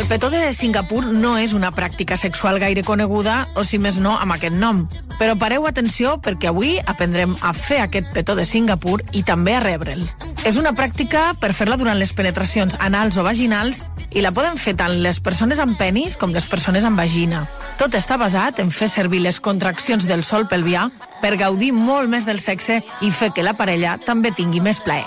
petó de Singapur no és una pràctica sexual gaire coneguda, o si més no, amb aquest nom. Però pareu atenció perquè avui aprendrem a fer aquest petó de Singapur i també a rebre'l. És una pràctica per fer-la durant les penetracions anals o vaginals i la poden fer tant les persones amb penis com les persones amb vagina. Tot està basat en fer servir les contraccions del sòl pelvià per gaudir molt més del sexe i fer que la parella també tingui més plaer.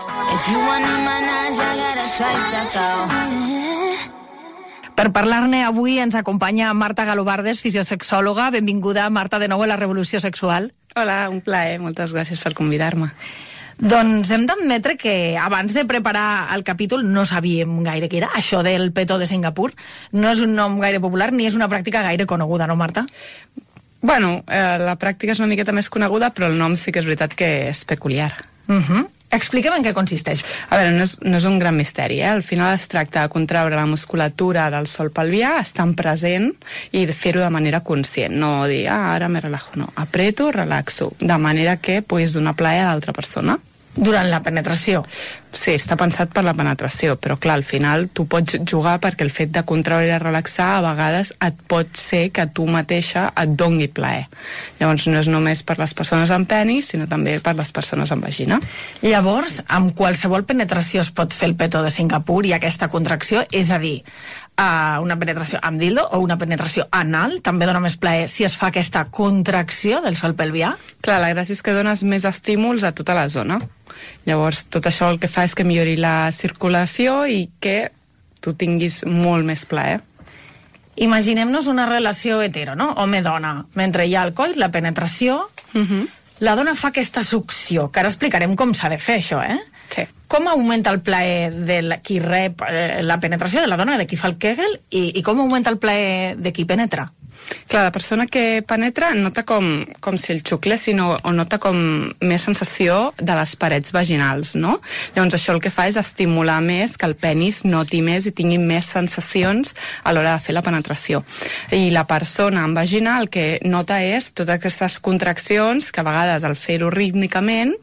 Per parlar-ne avui ens acompanya Marta Galobardes, fisiosexòloga. Benvinguda, Marta, de nou a la Revolució Sexual. Hola, un plaer. Moltes gràcies per convidar-me. Doncs hem d'admetre que abans de preparar el capítol no sabíem gaire què era això del petó de Singapur. No és un nom gaire popular ni és una pràctica gaire coneguda, no, Marta? Bueno, la pràctica és una miqueta més coneguda, però el nom sí que és veritat que és peculiar. Expliquem en què consisteix. A veure, no és un gran misteri, eh? Al final es tracta de contraure la musculatura del sòl pelvià, estant present i fer-ho de manera conscient. No dir, ara me relajo, no. Apreto, relaxo, de manera que puguis donar plaer a l'altra persona. Durant la penetració. Sí, està pensat per la penetració, però clar, al final tu pots jugar perquè el fet de contraure i relaxar a vegades et pot ser que tu mateixa et dongui plaer. Llavors no és només per les persones amb penis, sinó també per les persones amb vagina. Llavors, amb qualsevol penetració es pot fer el petó de Singapur i aquesta contracció, és a dir, una penetració amb dildo o una penetració anal també dona més plaer si es fa aquesta contracció del sòl pelvià? Clar, la gràcia és que dones més estímuls a tota la zona. Llavors, tot això el que fa és que millori la circulació i que tu tinguis molt més plaer. Imaginem-nos una relació hetero, no? Home-dona. Mentre hi ha el coit, la penetració, la dona fa aquesta succió, que ara explicarem com s'ha de fer això, eh? Sí. Com augmenta el plaer de qui rep la penetració de la dona, de qui fa el Kegel, i com augmenta el plaer de qui penetra? Clar, la persona que penetra nota com si el xuclés, o nota com més sensació de les parets vaginals, no? Llavors això el que fa és estimular més, que el penis noti més i tingui més sensacions a l'hora de fer la penetració. I la persona amb vagina el que nota és totes aquestes contraccions que a vegades al fer-ho rítmicament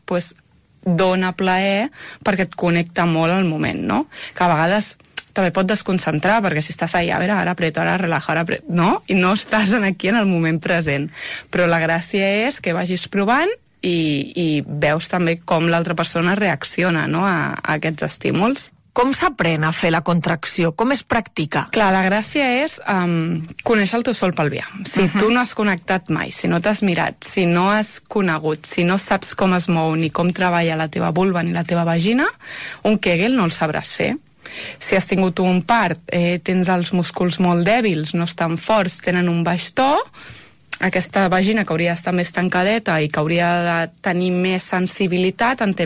dona plaer perquè et connecta molt al moment, no? Que a vegades també pot desconcentrar, perquè si estàs ahí, a veure, ara apreto, ara relajo, ara apreto, no? I no estàs aquí en el moment present. Però la gràcia és que vagis provant i veus també com l'altra persona reacciona, no? a aquests estímuls. Com s'aprèn a fer la contracció? Com es practica? Clar, la gràcia és conèixer el teu sòl pelvià. Si tu no has connectat mai, si no t'has mirat, si no has conegut, si no saps com es mou ni com treballa la teva vulva ni la teva vagina, un Kegel no el sabràs fer. Si has tingut un part, tens els músculs molt dèbils, no estan forts, tenen un baix to, aquesta vagina que hauria d'estar més tancadeta i que hauria de tenir més sensibilitat en té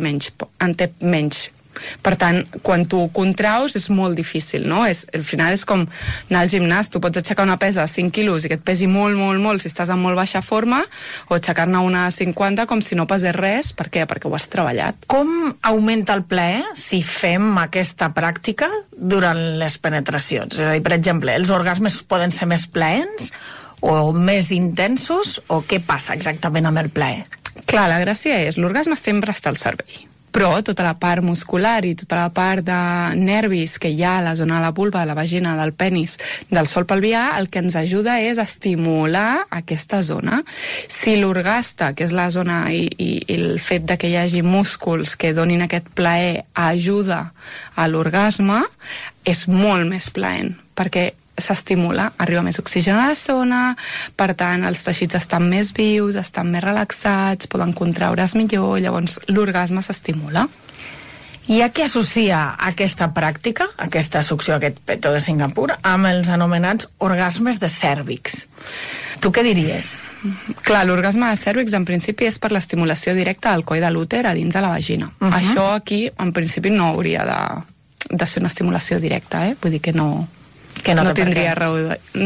menys. Per tant, quan tu contraus és molt difícil, no? Al final és com anar al gimnàs, tu pots aixecar una pesa de 5 quilos i que et pesi molt, molt, molt si estàs en molt baixa forma, o aixecar-ne una 50 com si no pesés res. Per què? Perquè ho has treballat. Com augmenta el plaer si fem aquesta pràctica durant les penetracions? És a dir, per exemple, els orgasmes poden ser més plaents o més intensos, o què passa exactament amb el plaer? Clar, la gràcia és, l'orgasme sempre està al cervell. Però tota la part muscular i tota la part de nervis que hi ha a la zona de la vulva, de la vagina, del penis, del sòl pelvià, el que ens ajuda és estimular aquesta zona. Si l'orgasta, que és la zona i el fet de que hi hagi músculs que donin aquest plaer, ajuda a l'orgasme, és molt més plaent, perquè s'estimula, arriba més oxigen a la zona, per tant els teixits estan més vius, estan més relaxats, poden contraure's millor, llavors l'orgasme s'estimula. Hi ha qui associa aquesta pràctica, aquesta succió, aquest petó de Singapur, amb els anomenats orgasmes de cèrvix. Tu què diries? Clar, l'orgasme de cèrvix en principi és per l'estimulació directa del coll de l'úter a dins de la vagina. Això aquí en principi no hauria de ser una estimulació directa, vull dir que no tindria raó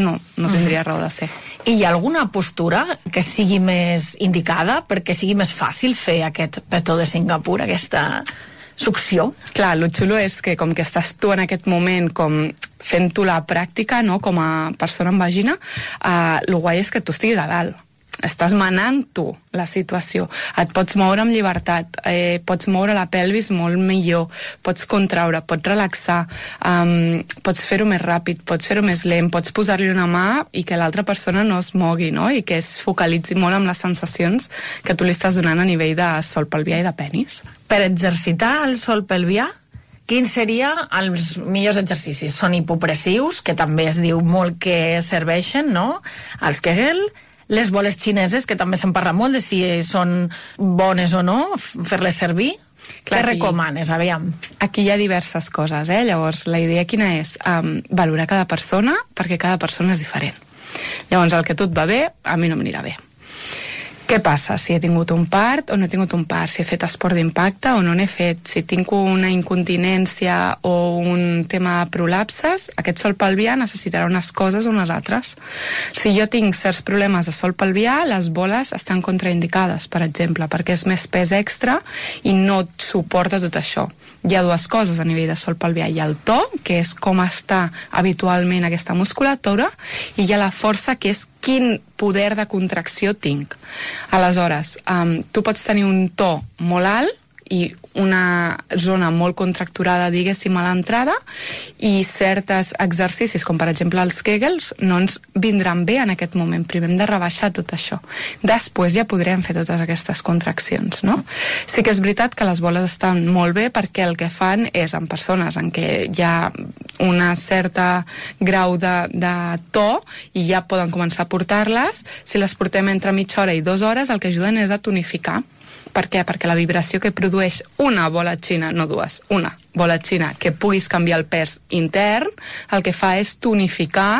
de ser. I hi ha alguna postura que sigui més indicada perquè sigui més fàcil fer aquest petó de Singapur, aquesta succió? Clar, el xulo és que com que estàs tu en aquest moment com fent tu la pràctica, no, com a persona amb vagina, el guai és que tu estiguis a dalt. estàs manant tu la situació. Et pots moure amb llibertat, pots moure la pelvis molt millor, pots contraure, pots relaxar, pots fer-ho més ràpid, pots fer-ho més lent, pots posar-li una mà i que l'altra persona no es mogui, no? I que es focalitzi molt amb les sensacions que tu li estàs donant a nivell de sol pelvià i de penis. Per exercitar el sol pelvià, quins serien els millors exercicis? Són hipopressius, que també es diu molt que serveixen, no? Els Kegel, les boles xineses, que també se'n parla molt de si són bones o no, fer-les servir. Què recomanes, aviam? Aquí hi ha diverses coses, Llavors, la idea quina és? Valorar cada persona, perquè cada persona és diferent. Llavors, el que a tu et va bé, a mi no m'anirà bé. Què passa? Si he tingut un part o no he tingut un part, si he fet esport d'impacte o no n'he fet, si tinc una incontinència o un tema de prolapses, aquest sol pelvià necessitarà unes coses o unes altres. Si jo tinc certs problemes de sol pelvià, les boles estan contraindicades, per exemple, perquè és més pes extra i no suporta tot això. Hi ha dues coses a nivell de sol pelvià. Hi ha el to, que és com està habitualment aquesta musculatura, i hi ha la força, que és quin poder de contracció tinc. Aleshores, tu pots tenir un to molt alt i una zona molt contracturada, diguéssim, a l'entrada, i certs exercicis, com per exemple els Kegels, no ens vindran bé en aquest moment. Primer hem de rebaixar tot això. Després ja podrem fer totes aquestes contraccions, no? Sí que és veritat que les boles estan molt bé perquè el que fan és, en persones en què hi ha una certa grau de to i ja poden començar a portar-les, si les portem entre mitja hora i 2 hores, el que ajuden és a tonificar. Per què? Perquè la vibració que produeix una bola xina, no dues, una bola xina, que puguis canviar el pes intern, el que fa és tonificar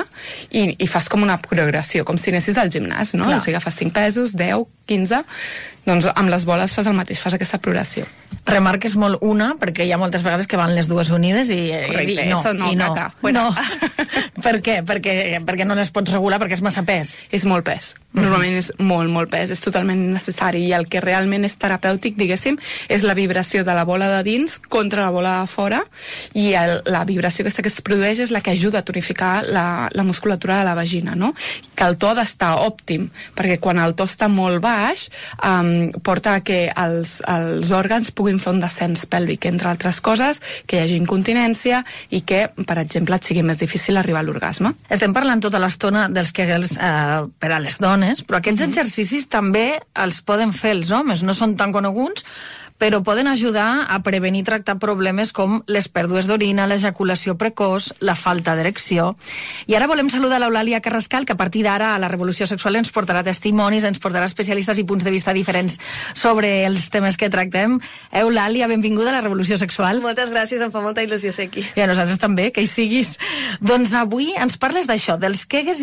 i fas com una progressió, com si anessis al gimnàs, no? Clar. O sigui, agafes 5 pesos, 10, 15, doncs amb les boles fas el mateix, fas aquesta progressió. Remarques molt una, perquè hi ha moltes vegades que van les dues unides i no. No. Per què? Perquè no les pots regular, perquè és massa pes. És molt pes. Normalment és molt, molt pes. És totalment innecessari. I el que realment és terapèutic, diguéssim, és la vibració de la bola de dins contra la bola de fora, i la vibració aquesta que es produeix és la que ajuda a tonificar la musculatura de la vagina, no? Que el to ha d'estar òptim, perquè quan el to està molt baix, porta a que els òrgans puguin fer un descens pèlvic, entre altres coses, que hi hagi incontinència i que, per exemple, et sigui més difícil arribar a l'orgasme. Estem parlant tota l'estona dels Kegels per a les dones, però aquests exercicis també els poden fer els homes, no són tan coneguts, però poden ajudar a prevenir i tractar problemes com les pèrdues d'orina, l'ejaculació precoç, la falta d'erecció. I ara volem saludar l'Eulàlia Carrascal, que a partir d'ara a la Revolució Sexual ens portarà testimonis, ens portarà especialistes i punts de vista diferents sobre els temes que tractem. Eulàlia, benvinguda a la Revolució Sexual. Moltes gràcies, em fa molta il·lusió ser aquí. I a nosaltres també, que hi siguis. Doncs avui ens parles d'això, dels Kegels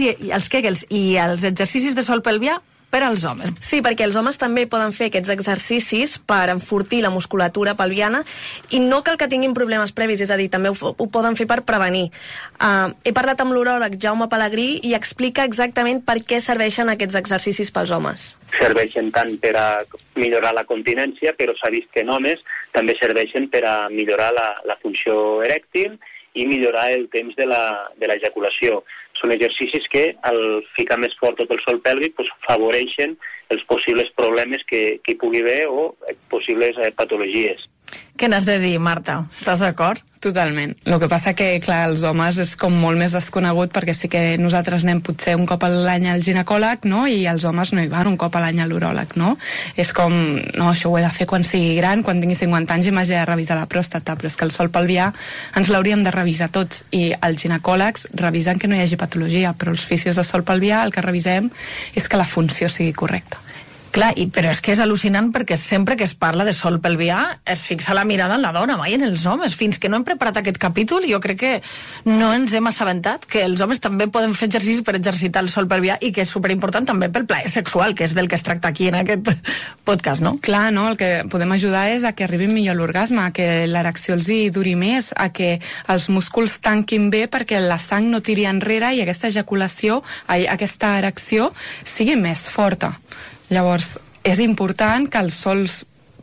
i els exercicis de sol pelvià per als homes. Sí, perquè els homes també poden fer aquests exercicis per enfortir la musculatura pelviana i no cal que tinguin problemes previs, és a dir, també ho poden fer per prevenir. He parlat amb l'uròleg Jaume Pelegrí i explica exactament per què serveixen aquests exercicis pels homes. Serveixen tant per a millorar la continència, però s'ha vist que en homes també serveixen per a millorar la funció erèctil i millorar el temps de l'ejaculació. Són exercicis que, al ficar més fort tot el sol pèlvic, favoreixen els possibles problemes que hi pugui haver o possibles patologies. Què n'has de dir, Marta? Estàs d'acord? Totalment. El que passa que, clar, els homes és com molt més desconegut, perquè sí que nosaltres anem potser un cop a l'any al ginecòleg, no?, i els homes no hi van un cop a l'any a l'uròleg, no? És com, no, això ho he de fer quan sigui gran, quan tingui 50 anys i m'hagi de revisar la pròstata, però és que el sol pelvià ens l'hauríem de revisar tots, i els ginecòlegs revisen que no hi hagi patologia, però els fisios de sol pelvià el que revisem és que la funció sigui correcta. Clar, però és que és al·lucinant perquè sempre que es parla de sol pelvià es fixa la mirada en la dona, mai en els homes. Fins que no hem preparat aquest capítol, jo crec que no ens hem assabentat que els homes també poden fer exercicis per exercitar el sol pelvià i que és superimportant també pel plaer sexual, que és del que es tracta aquí en aquest podcast, no? Clar, no? El que podem ajudar és a que arribin millor a l'orgasme, a que l'erecció els hi duri més, a que els músculs tanquin bé perquè la sang no tiri enrere i aquesta ejaculació, aquesta erecció sigui més forta. Llavors, és important que els sols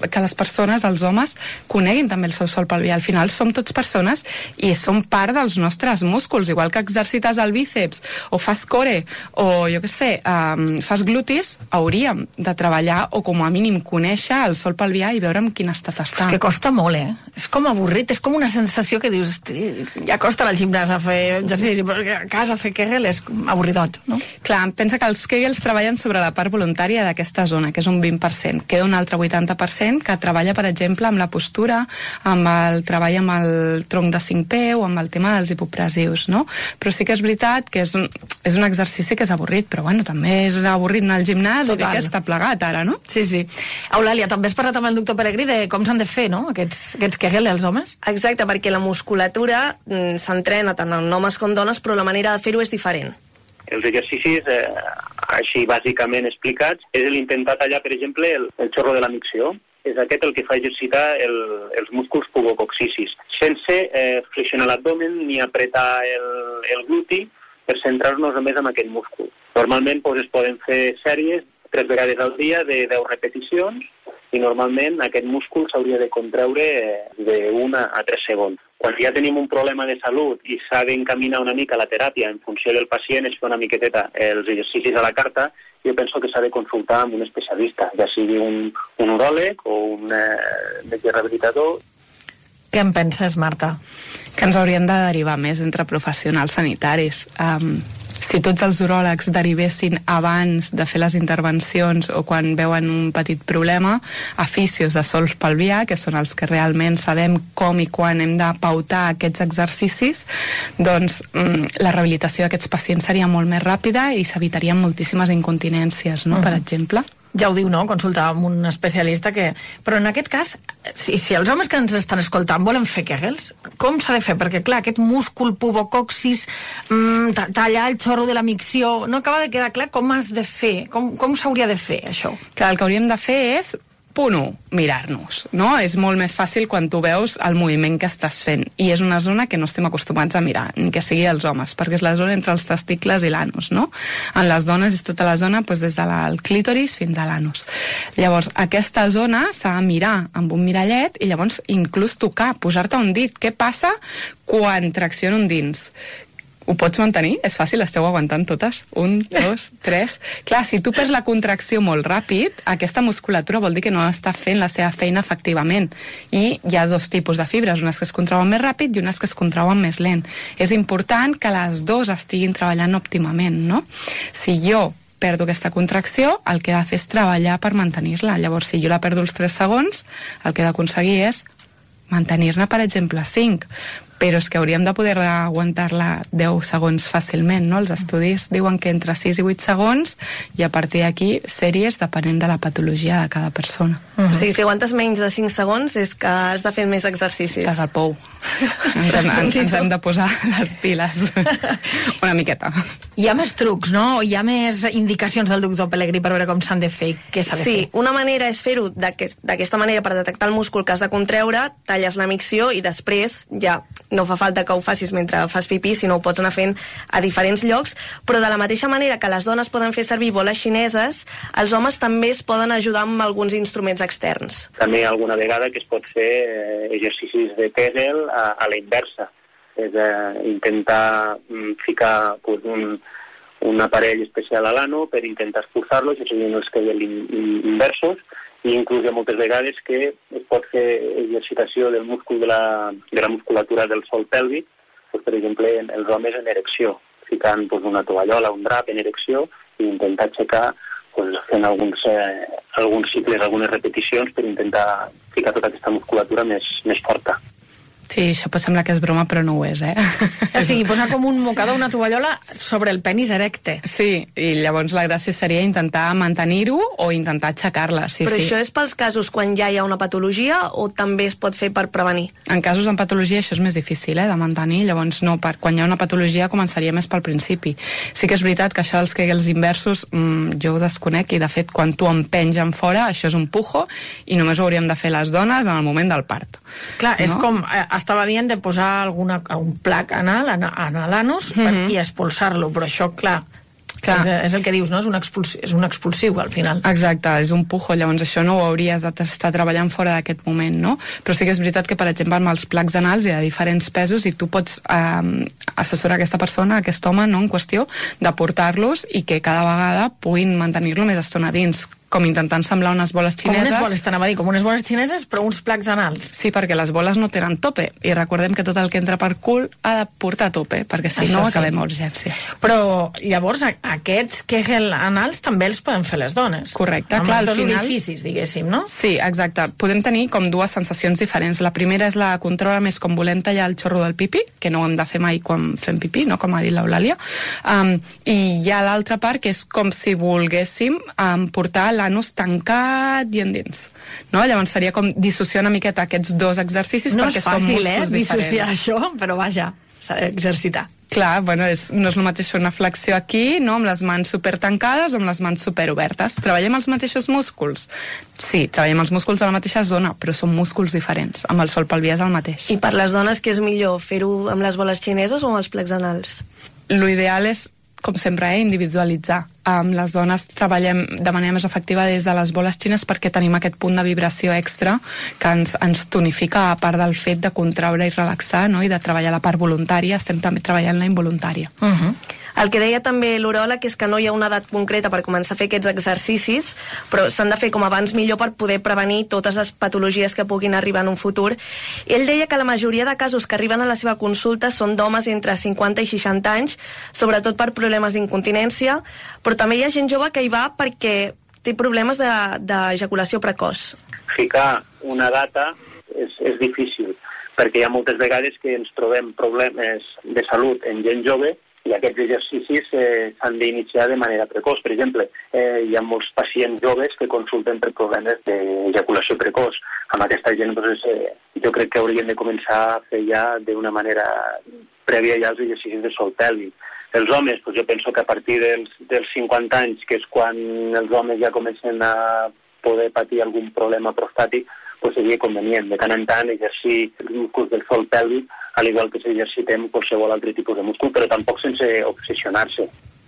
que les persones, els homes, coneguin també el seu sòl pelvià. Al final som tots persones i som part dels nostres músculs, igual que exercites el bíceps o fas core o jo què sé, fas glutis, hauríem de treballar o com a mínim conèixer el sòl pelvià i veure en quin estat està. És que costa molt, És com avorrit, és com una sensació que dius, ja costa al gimnàs a fer exercici, però a casa fer Kegel és avorridot, no? Clar, pensa que els Kegels treballen sobre la part voluntària d'aquesta zona, que és un 20%. Queda un altre 80% que treballa, per exemple, amb la postura, amb el treball amb el tronc de 5peu, amb el tema dels hipopresius, no? Però sí que és veritat que és un exercici que és avorrit, però bueno, també és avorrit anar al gimnàs i que està plegat ara, no? Sí, sí. Eulàlia, també has parlat amb el doctor Pelegrí de com s'han de fer, no?, aquests Kegel els homes? Exacte, perquè la musculatura s'entrena tant en homes com dones, però la manera de fer-ho és diferent. Els exercicis, així bàsicament explicats, és l'intentar tallar, per exemple, el xorro de la micció. És aquest el que fa exercitar els músculs pubococcisis, sense flexionar l'abdomen ni apretar el gluti per centrar-nos només en aquest múscul. Normalment es poden fer sèries 3 vegades al dia de 10 repeticions i normalment aquest múscul s'hauria de contraure d'1 a 3 segons. Quan ja tenim un problema de salut i s'ha d'encaminar una mica la teràpia en funció del pacient, és fer una miqueteta els exercicis a la carta, jo penso que s'ha de consultar amb un especialista, ja sigui un uròleg o un metge rehabilitador. Què en penses, Marta? Que ens haurien de derivar més entre professionals sanitaris. Si tots els uròlegs derivessin abans de fer les intervencions o quan veuen un petit problema a fisios de sòl pelvià, que són els que realment sabem com i quan hem de pautar aquests exercicis, doncs la rehabilitació d'aquests pacients seria molt més ràpida i s'evitarien moltíssimes incontinències, no? Per exemple. Ja ho diu, no?, consultar amb un especialista que... Però en aquest cas, si els homes que ens estan escoltant volen fer Kegels, com s'ha de fer? Perquè, clar, aquest múscul pubococcis, tallar el xorro de la micció, no acaba de quedar clar com has de fer, com s'hauria de fer, això? Clar, el que hauríem de fer és punt 1, mirar-nos, no? És molt més fàcil quan tu veus el moviment que estàs fent, i és una zona que no estem acostumats a mirar, ni que sigui els homes, perquè és la zona entre els testicles i l'anus, no? En les dones és tota la zona des del clítoris fins a l'anus. Llavors, aquesta zona s'ha de mirar amb un mirallet i llavors inclús tocar, posar-te un dit. Què passa quan tracciona un dins? Ho pots mantenir? És fàcil, esteu aguantant totes? 1, 2, 3... Clar, si tu perds la contracció molt ràpid, aquesta musculatura vol dir que no està fent la seva feina efectivament. I hi ha 2 tipus de fibres, unes que es contrauen més ràpid i unes que es contrauen més lent. És important que les 2 estiguin treballant òptimament, no? Si jo perdo aquesta contracció, el que he de fer és treballar per mantenir-la. Llavors, si jo la perdo els 3 segons, el que he d'aconseguir és mantenir-ne, per exemple, 5. Però és que hauríem de poder aguantar-la 10 segons fàcilment, no? Els estudis diuen que entre 6 i 8 segons i a partir d'aquí sèries depenent de la patologia de cada persona. O sigui, si aguantes menys de 5 segons és que has de fer més exercicis. Estàs al pou. Ens hem de posar les piles. Una miqueta. Hi ha més trucs, no? Hi ha més indicacions del doctor Pelegrí per veure com s'han de fer i què s'ha de fer. Sí, una manera és fer-ho d'aquesta manera per detectar el múscul que has de contreure, talles la micció i després ja no fa falta que ho facis mentre fas pipí, sinó ho pots anar fent a diferents llocs, però de la mateixa manera que les dones poden fer servir boles xineses, els homes també es poden ajudar amb alguns instruments externs. També alguna vegada que es pot fer exercicis de Kegel a la inversa, és intentar ficar un aparell especial a l'ano per intentar expulsar-lo, això serien els Kegel inversos, i inclús moltes vegades que es pot fer exercitació del múscul de la musculatura del sòl pèlvic, per exemple, els homes en erecció, ficant una tovallola, un drap en erecció i intentar aixecar fent alguns cicles, algunes repeticions per intentar ficar tota aquesta musculatura més forta. Sí, això pot semblar que és broma, però no ho és, O sigui, posar com un mocador, una tovallola sobre el penis erecte. Sí, i llavors la gràcia seria intentar mantenir-ho o intentar aixecar-la. Sí, però sí. Això és pels casos quan ja hi ha una patologia o també es pot fer per prevenir? En casos amb patologia això és més difícil, de mantenir, llavors no, quan hi ha una patologia començaria més pel principi. Sí que és veritat que això dels Kegels inversos jo ho desconec i de fet quan tu empenys en fora això és un pujo i només ho hauríem de fer les dones en el moment del part. Clar, no? És com... estava dient de posar un plac anal a l'anus i expulsar-lo, però això, clar, És el que dius, no? És un expulsiu, al final. Exacte, és un pujo, llavors això no ho hauries d'estar treballant fora d'aquest moment, no? Però sí que és veritat que, per exemple, amb els placs anals hi ha diferents pesos i tu pots assessorar aquesta persona, aquest home, no?, en qüestió, de portar-los i que cada vegada puguin mantenir-lo més estona dins, com intentant semblar unes boles xineses. Com unes boles, t'anava a dir, com unes boles xineses, però uns placs anals. Sí, perquè les boles no tenen tope, i recordem que tot el que entra per cul ha de portar tope, perquè si no acabem a urgències. Però llavors aquests Kegel anals també els poden fer les dones. Correcte, clar, al final... orificis, diguéssim, no? Sí, exacte. Podem tenir com dues sensacions diferents. La primera és la controla més com volem tallar el xorro del pipí, que no ho hem de fer mai quan fem pipí, no?, com ha dit l'Eulàlia. I hi ha l'altra part, que és com si volguéssim portar l'anus tancat i endins, no? Llavors seria com dissociar una miqueta aquests dos exercicis, no perquè són músculs diferents. No és fàcil, dissociar això, però vaja, s'ha d'exercitar. Clar, bueno, no és el mateix fer una flexió aquí, no?, amb les mans super tancades o amb les mans super obertes. Treballem els mateixos músculs? Sí, treballem els músculs de la mateixa zona, però són músculs diferents. Amb el solpelvià és el mateix. I per les dones, què és millor, fer-ho amb les boles xineses o amb els plecs anals? L'ideal és, com sempre, individualitzar. Amb les dones treballem de manera més efectiva des de les boles xines perquè tenim aquest punt de vibració extra que ens tonifica, a part del fet de contraure i relaxar, no?, i de treballar la part voluntària, estem també treballant la involuntària. El que deia també l'uròleg és que no hi ha una edat concreta per començar a fer aquests exercicis, però s'han de fer com abans millor per poder prevenir totes les patologies que puguin arribar en un futur. Ell deia que la majoria de casos que arriben a la seva consulta són d'homes entre 50 i 60 anys, sobretot per problemes d'incontinència, però també hi ha gent jove que hi va perquè té problemes d'ejaculació precoç. Ficar una data és difícil, perquè hi ha moltes vegades que ens trobem problemes de salut en gent jove i aquests exercicis s'han d'iniciar de manera precoç. Per exemple, hi ha molts pacients joves que consulten per problemes d'ejaculació precoç. Amb aquesta gent, doncs, jo crec que haurien de començar a fer ja d'una manera prèvia ja els exercicis de sol pèlvic. Els homes, doncs jo penso que a partir dels 50 anys, que és quan els homes ja comencen a poder patir algun problema prostàtic, doncs seria convenient de tant en tant exercir els músculs del sol pèlvic, al igual que s'exercitem qualsevol altre tipus de múscul, però tampoc sense obsessionar-se.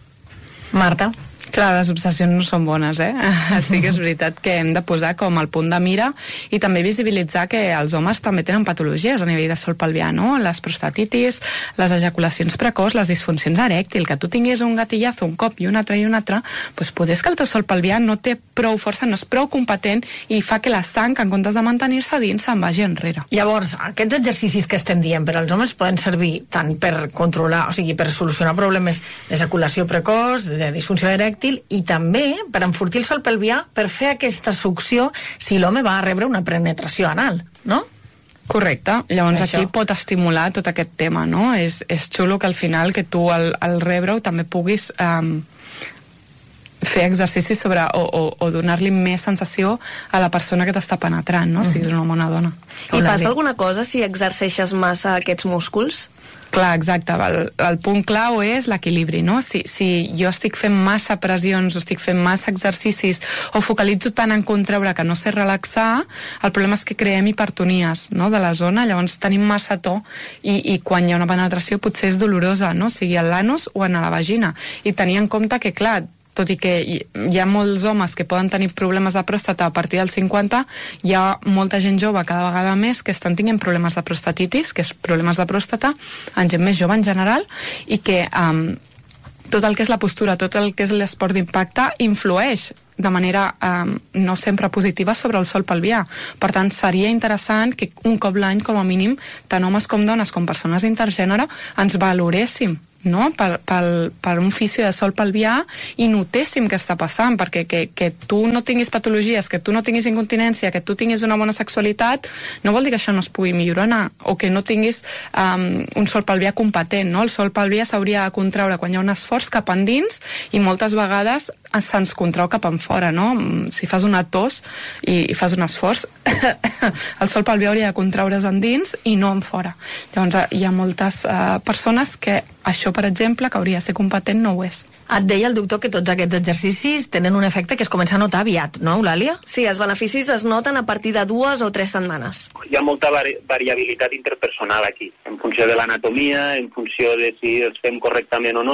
Marta? Clar, les obsessions no són bones, Sí que és veritat que hem de posar com el punt de mira i també visibilitzar que els homes també tenen patologies a nivell de sol pelvià, no? Les prostatitis, les ejaculacions precoç, les disfuncions erèctil, que tu tinguis un gatillazo un cop i un altre, doncs poder és que el teu sol pelvià no té prou força, no és prou competent i fa que la sang, en comptes de mantenir-se dins, se'n vagi enrere. Llavors, aquests exercicis que estem dient per als homes poden servir tant per controlar, o sigui, per solucionar problemes d'ejaculació precoç, de disfunció erèctil, i també per enfortir el sol pelvià per fer aquesta succió si l'home va rebre una penetració anal, no? Correcte, llavors això. Aquí pot estimular tot aquest tema, no? És xulo que al final que tu al rebre-ho també puguis fer exercicis sobre o donar-li més sensació a la persona que t'està penetrant, no? Si és un home o una dona. I passa alguna cosa si exerceixes massa aquests músculs? Clar, exacte. El punt clau és l'equilibri, no? Si jo estic fent massa pressions o estic fent massa exercicis o focalitzo tant en contraure que no sé relaxar, el problema és que creem hipertonies, no?, de la zona, llavors tenim massa to i quan hi ha una penetració potser és dolorosa, no?, sigui a l'anus o en la vagina. I tenir en compte que, clar, tot i que hi ha molts homes que poden tenir problemes de pròstata a partir dels 50, hi ha molta gent jove cada vegada més que estan tenint problemes de prostatitis, que és problemes de pròstata, en gent més jove en general, i que tot el que és la postura, tot el que és l'esport d'impacte influeix de manera no sempre positiva sobre el sol pelvià. Per tant, seria interessant que un cop l'any, com a mínim, tant homes com dones, com persones intergènere, ens valoréssim, no?, per un fisio de sol pelvià i notéssim què està passant, perquè que tu no tinguis patologies, que tu no tinguis incontinència, que tu tinguis una bona sexualitat, no vol dir que això no es pugui millorar, o que no tinguis un sol pelvià competent, no? El sol pelvià s'hauria de contraure quan hi ha un esforç cap endins i moltes vegades se'ns contrau cap en fora, no? Si fas una tos i fas un esforç, el sol pelvià hauria de contraure's endins i no en fora. Llavors hi ha moltes persones que això, per exemple, que hauria de ser competent, no ho és. Et deia el doctor que tots aquests exercicis tenen un efecte que es comença a notar aviat, no, Eulàlia? Sí, els beneficis es noten a partir de 2 o 3 setmanes. Hi ha molta variabilitat interpersonal aquí, en funció de l'anatomia, en funció de si els fem correctament o no,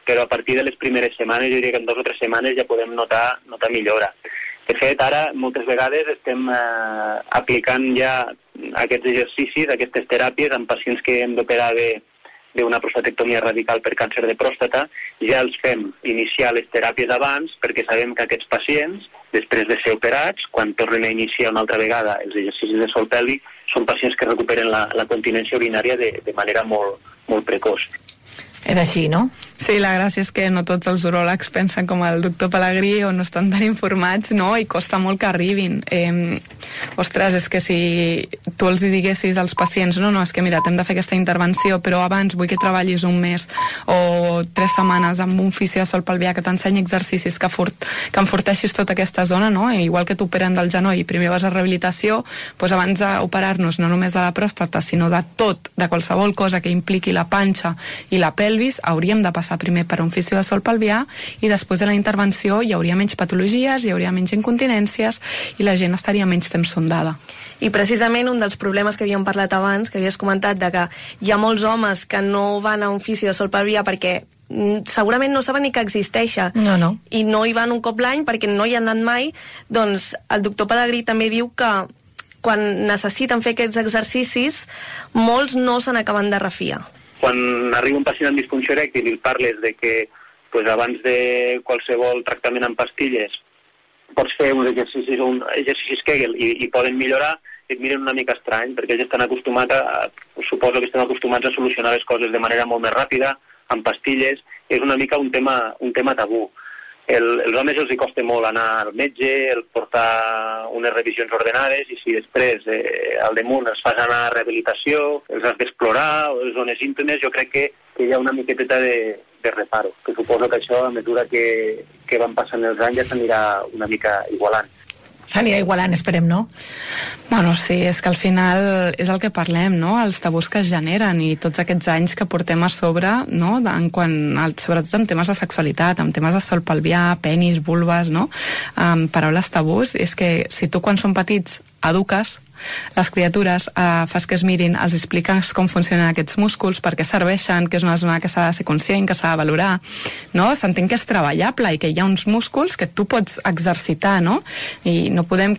però a partir de les primeres setmanes, jo diria que en 2 o 3 setmanes ja podem notar millora. De fet, ara moltes vegades estem aplicant ja aquests exercicis, aquestes teràpies en pacients que hem d'operar d'una prostatectomia radical per càncer de pròstata. Ja els fem iniciar les teràpies abans perquè sabem que aquests pacients, després de ser operats, quan tornen a iniciar una altra vegada els exercicis de sòl pèlvic, són pacients que recuperen la continència urinària de manera molt precoç. És així, no? Sí, la gràcia és que no tots els uròlegs pensen com el doctor Pellegrí o no estan tan informats, no? I costa molt que arribin. Ostres, és que si tu els diguessis als pacients no, és que mira, t'hem de fer aquesta intervenció, però abans vull que treballis un mes o 3 setmanes amb un fisio de sòl pelvià que t'ensenyi exercicis que enforteixis tota aquesta zona, no? I igual que t'operen del genoll i primer vas a rehabilitació, doncs abans d'operar-nos no només de la pròstata, sinó de tot, de qualsevol cosa que impliqui la panxa i la pelvis, hauríem de passar primer per un fisio de sòl pelvià i després de la intervenció hi hauria menys patologies, hi hauria menys incontinències i la gent estaria menys temps sondada. I precisament un dels problemes que havíem parlat abans, que havies comentat, de que hi ha molts homes que no van a un fisio de sòl pelvià perquè segurament no saben ni que existeixen i no hi van un cop l'any perquè no hi han anat mai, doncs el doctor Pellegrí també diu que quan necessiten fer aquests exercicis molts no se n'acaben de refiar. Quan arriba un pacient amb disfunció erèctil i parles de que abans de qualsevol tractament amb pastilles pots fer uns exercicis Kegel i poden millorar, et miren una mica estrany, perquè ells estan suposo que estan acostumats a solucionar les coses de manera molt més ràpida, amb pastilles. És una mica un tema tabú. Els homes els hi costa molt anar al metge, el portar unes revisions ordenades, i si després al damunt els fas anar a rehabilitació, els has d'explorar, o les zones íntimes, jo crec que hi ha una miqueteta de reparo, que suposo que això, a mesura que van passant els anys, ja s'anirà una mica igualant. S'anirà igualant, esperem, no? Bueno, sí, és que al final és el que parlem, no? Els tabús que es generen i tots aquests anys que portem a sobre, no? Sobretot en temes de sexualitat, en temes de sòl pelvià, penis, vulves, no? Paraules tabús, és que si tu quan són petits eduques les criatures, fas que es mirin, els expliques com funcionen aquests músculs, per què serveixen, que és una zona que s'ha de ser conscient, que s'ha de valorar, no? S'entén que és treballable i que hi ha uns músculs que tu pots exercitar, no? I no podem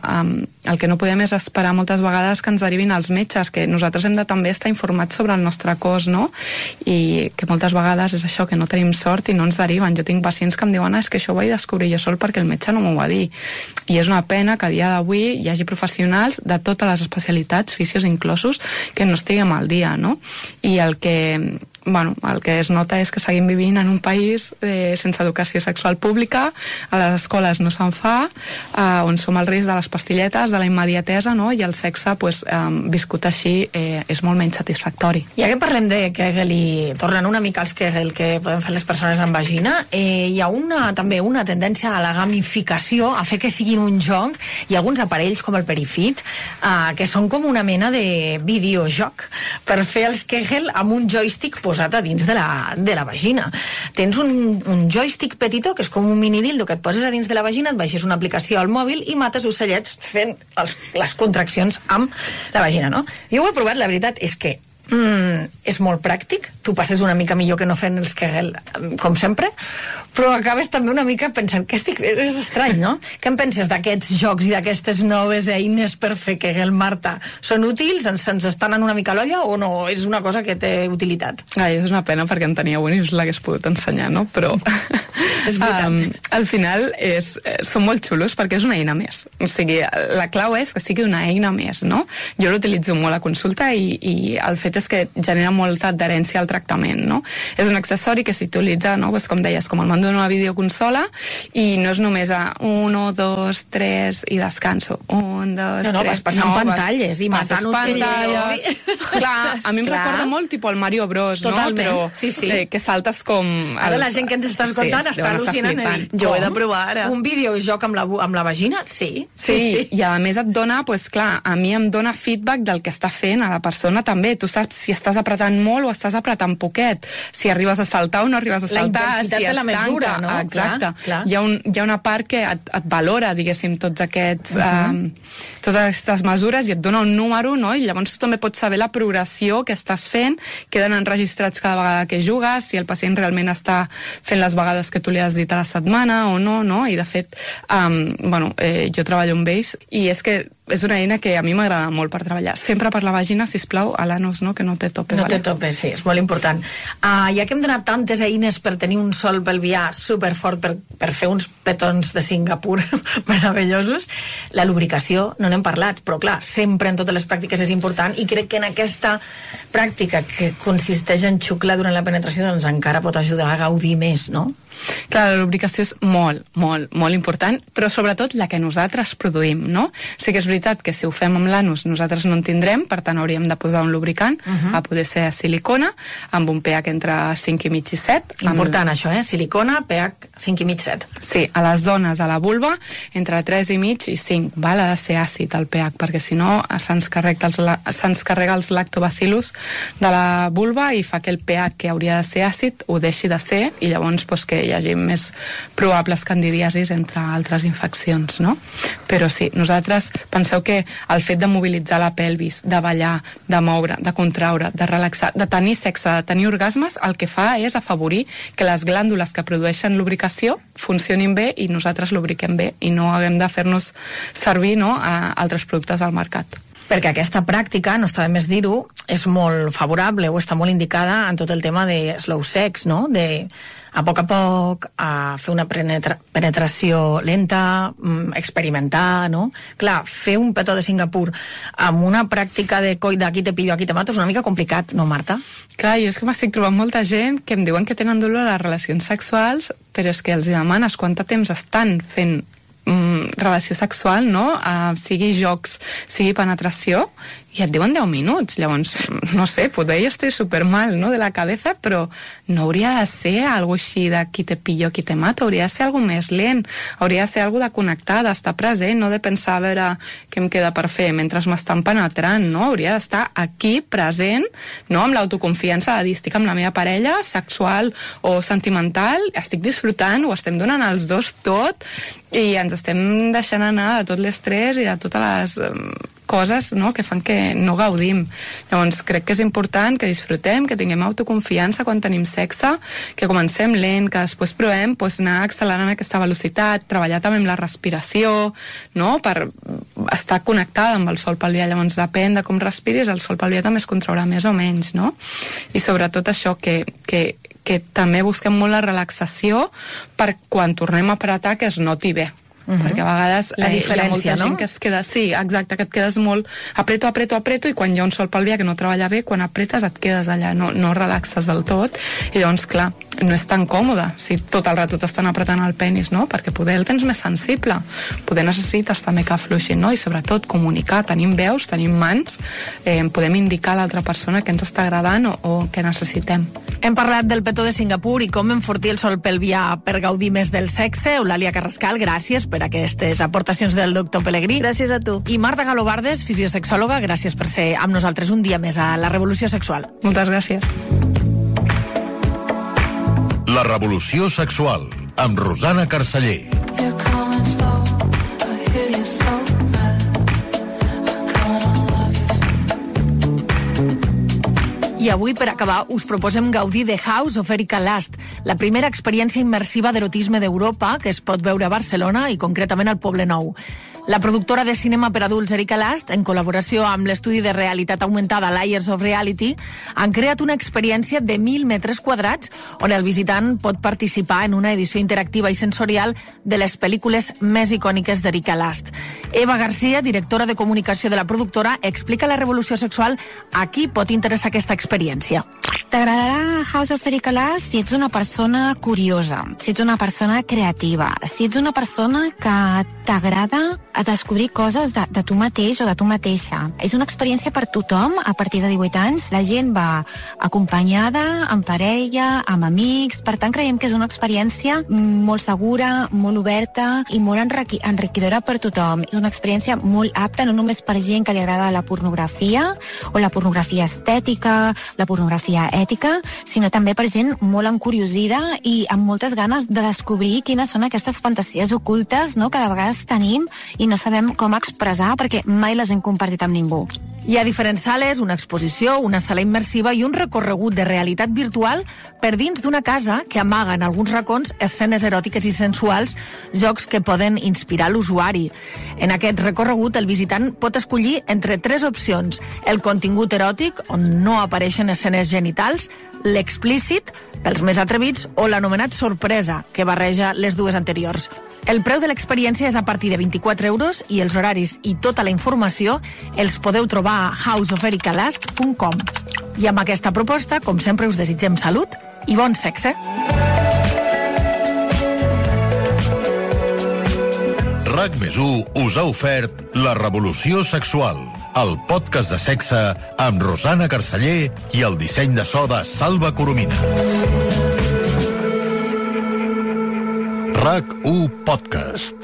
el que no podem és esperar moltes vegades que ens derivin als metges, que nosaltres hem de també estar informats sobre el nostre cos, no? I que moltes vegades és això, que no tenim sort i no ens deriven. Jo tinc pacients que em diuen és que això ho vaig descobrir jo sol perquè el metge no m'ho va dir. I és una pena que a dia d'avui hi hagi professionals de totes les especialitats, fisios inclosos, que no estiguem al dia, no? I el que es nota és que seguim vivint en un país sense educació sexual pública, a les escoles no se'n fa, on som al risc de les pastilletes, de la immediatesa, no? I el sexe, viscut així, és molt menys satisfactori. Ja que parlem de Kegel i tornant una mica als Kegel que poden fer les persones amb vagina, hi ha també una tendència a la gamificació, a fer que siguin un joc. Hi ha alguns aparells com el Perifit que són com una mena de videojoc per fer els Kegel amb un joystick posat a dins de la vagina. Tens un joystick petitó, que és com un mini dildo que et poses a dins de la vagina, et baixes una aplicació al mòbil i mates ocellets fent les contraccions amb la vagina, no? Jo ho he provat, la veritat és que és molt pràctic, tu passes una mica millor que no fent els Kegel com sempre, però acabes també una mica pensant que és estrany, no? Què en penses d'aquests jocs i d'aquestes noves eines per fer Kegel, Marta? Són útils? Se'ns estan en una mica l'olla o no? És una cosa que té utilitat? És una pena perquè en tenia un i us l'hagués pogut ensenyar, no? Però al final són molt xulos perquè és una eina més. O sigui, la clau és que sigui una eina més, no? Jo l'utilitzo molt a consulta i el fet és que genera molta adherència al tractament, no? És un accessori que s'utilitza, no? Com deies, com el món d'una videoconsola, i no és només a 1, 2, 3 i descanso. 1, 2, 3... No, vas passant pantalles i matant pantalles. Clar, a mi em recorda molt tipus el Mario Bros, no? Però que saltes com... Ara la gent que ens està escoltant està al·lucinant. Jo ho he de provar ara. Un videojoc amb la vagina? Sí. I a més et dona, clar, a mi em dona feedback del que està fent a la persona també. Tu saps si estàs apretant molt o estàs apretant poquet, si arribes a saltar o no arribes a saltar, la intensitat de la mesura, no? Exacte. Clar. Hi ha una part que et valora, diguéssim, tots aquests totes aquestes mesures i et dona un número, no? I llavors tu també pots saber la progressió que estàs fent, queden enregistrats cada vegada que jugues, si el pacient realment està fent les vegades que tu li has dit a la setmana o no, no? I de fet, jo treballo amb ells i és que és una eina que a mi m'agrada molt per treballar. Sempre per la vagina, sisplau, a l'anus, no? Que no té tope. No té tope, sí, és molt important. Ja que hem donat tantes eines per tenir un sol pelvià superfort per fer uns petons de Singapur meravellosos, la lubricació no n'hem parlat, però clar, sempre en totes les pràctiques és important i crec que en aquesta pràctica que consisteix en xuclar durant la penetració doncs encara pot ajudar a gaudir més, no? Clar, la lubricació és molt, molt, molt important, però sobretot la que nosaltres produïm, no? Sí que és veritat que si ho fem amb l'anus nosaltres no en tindrem, per tant hauríem de posar un lubricant, a poder ser silicona, amb un pH entre 5,5 i 7. Important això, silicona, pH 5,5, 7. Sí, a les dones, a la vulva, entre 3,5 i 5, val? Ha de ser àcid el pH, perquè si no se'ns carrega els lactobacillus de la vulva i fa que el pH que hauria de ser àcid ho deixi de ser i llavors que hi hagi més probables candidiasis entre altres infeccions, no? Però sí, nosaltres penseu que el fet de mobilitzar la pelvis, de ballar, de moure, de contraure, de relaxar, de tenir sexe, de tenir orgasmes, el que fa és afavorir que les glàndules que produeixen lubricació funcionin bé i nosaltres lubriquem bé i no haguem de fer-nos servir, no, a altres productes al mercat. Perquè aquesta pràctica, no està de més dir-ho, és molt favorable o està molt indicada en tot el tema de slow sex, no? De a poc a fer una penetració lenta, experimentar, no? Clar, fer un petó de Singapur amb una pràctica de coi d'aquí te pillo, aquí te mato és una mica complicat, no, Marta? Clar, jo és que m'estic trobant molta gent que em diuen que tenen dolor a les relacions sexuals, però és que els demanes quant temps estan fent relació sexual, no? Sigui jocs, sigui penetració, i et diuen 10 minuts. Llavors, no sé, potser jo estic supermal, no?, de la cabeza, però no hauria de ser algo així de qui te pillo, qui te mato, hauria de ser algo més lent, hauria de ser algo de connectar, d'estar present, no de pensar a veure què em queda per fer mentre m'estan penetrant, no? Hauria d'estar aquí, present, no?, amb l'autoconfiança de dir, estic amb la meva parella, sexual o sentimental, estic disfrutant, ho estem donant els dos tot, i ens estem deixant anar de tot l'estrès i de totes les coses, no?, que fan que no gaudim. Llavors crec que és important que disfrutem, que tinguem autoconfiança quan tenim sexe, que comencem lent, que després provem anar accelerant aquesta velocitat, treballar també amb la respiració, no?, per estar connectada amb el sòl pelvià. Llavors depèn de com respiris, el sòl pelvià també es contraurà més o menys, no? I sobretot això, que també busquem molt la relaxació per quan tornem a apretar que es noti bé. Perquè a vegades la diferència, hi ha molta gent no? que es queda, sí, exacte, que et quedes molt apreto, i quan hi ha un sol pelvià que no treballa bé, quan apretes et quedes allà, no relaxes del tot, i llavors, clar, no és tan còmode si tot el rato t'estan apretant el penis, no? Perquè poder el tens més sensible, poder necessites també que afluixi, no? I sobretot comunicar, tenim veus, tenim mans, podem indicar a l'altra persona què ens està agradant o què necessitem. Hem parlat del petó de Singapur i com enfortir el sol pelvià per gaudir més del sexe. Eulàlia Carrascal, gràcies per aquestes aportacions del doctor Pelegrí. Gràcies a tu. I Marta Galobardes, fisiosexòloga, gràcies per ser amb nosaltres un dia més a La Revolució Sexual. Moltes gràcies. La Revolució Sexual, amb Rosana Carceller. I avui, per acabar, us proposem gaudir de House of Erika Last, la primera experiència immersiva d'erotisme d'Europa que es pot veure a Barcelona i concretament al Poblenou. La productora de cinema per adults Erika Last, en col·laboració amb l'estudi de realitat augmentada Layers of Reality, han creat una experiència de 1.000 metres quadrats on el visitant pot participar en una edició interactiva i sensorial de les pel·lícules més icòniques d'Erika Last. Eva Garcia, directora de comunicació de la productora, explica a La Revolució Sexual a qui pot interessar aquesta experiència. T'agradarà House of Erika Last si ets una persona curiosa, si ets una persona creativa, si ets una persona que t'agrada a descobrir coses de tu mateix o de tu mateixa. És una experiència per tothom a partir de 18 anys. La gent va acompanyada, en parella, amb amics. Per tant, creiem que és una experiència molt segura, molt oberta i molt enriquidora per tothom. És una experiència molt apta, no només per gent que li agrada la pornografia o la pornografia estètica, la pornografia ètica, sinó també per gent molt encuriosida i amb moltes ganes de descobrir quines són aquestes fantasies ocultes, no?, que de vegades tenim i i no sabem com expressar perquè mai les hem compartit amb ningú. Hi ha diferents sales, una exposició, una sala immersiva i un recorregut de realitat virtual per dins d'una casa que amaga en alguns racons escenes eròtiques i sensuals, jocs que poden inspirar l'usuari. En aquest recorregut, el visitant pot escollir entre 3 opcions: el contingut eròtic, on no apareixen escenes genitals, l'explícit, pels més atrevits, o l'anomenat sorpresa, que barreja les dues anteriors. El preu de l'experiència és a partir de 24 euros i els horaris i tota la informació els podeu trobar a houseofericalast.com. I amb aquesta proposta, com sempre, us desitgem salut i bon sexe. RAC+1 us ha ofert La Revolució Sexual, el podcast de sexe amb Rosana Carceller i el disseny de so de Salva Coromina. RAC1 Podcast.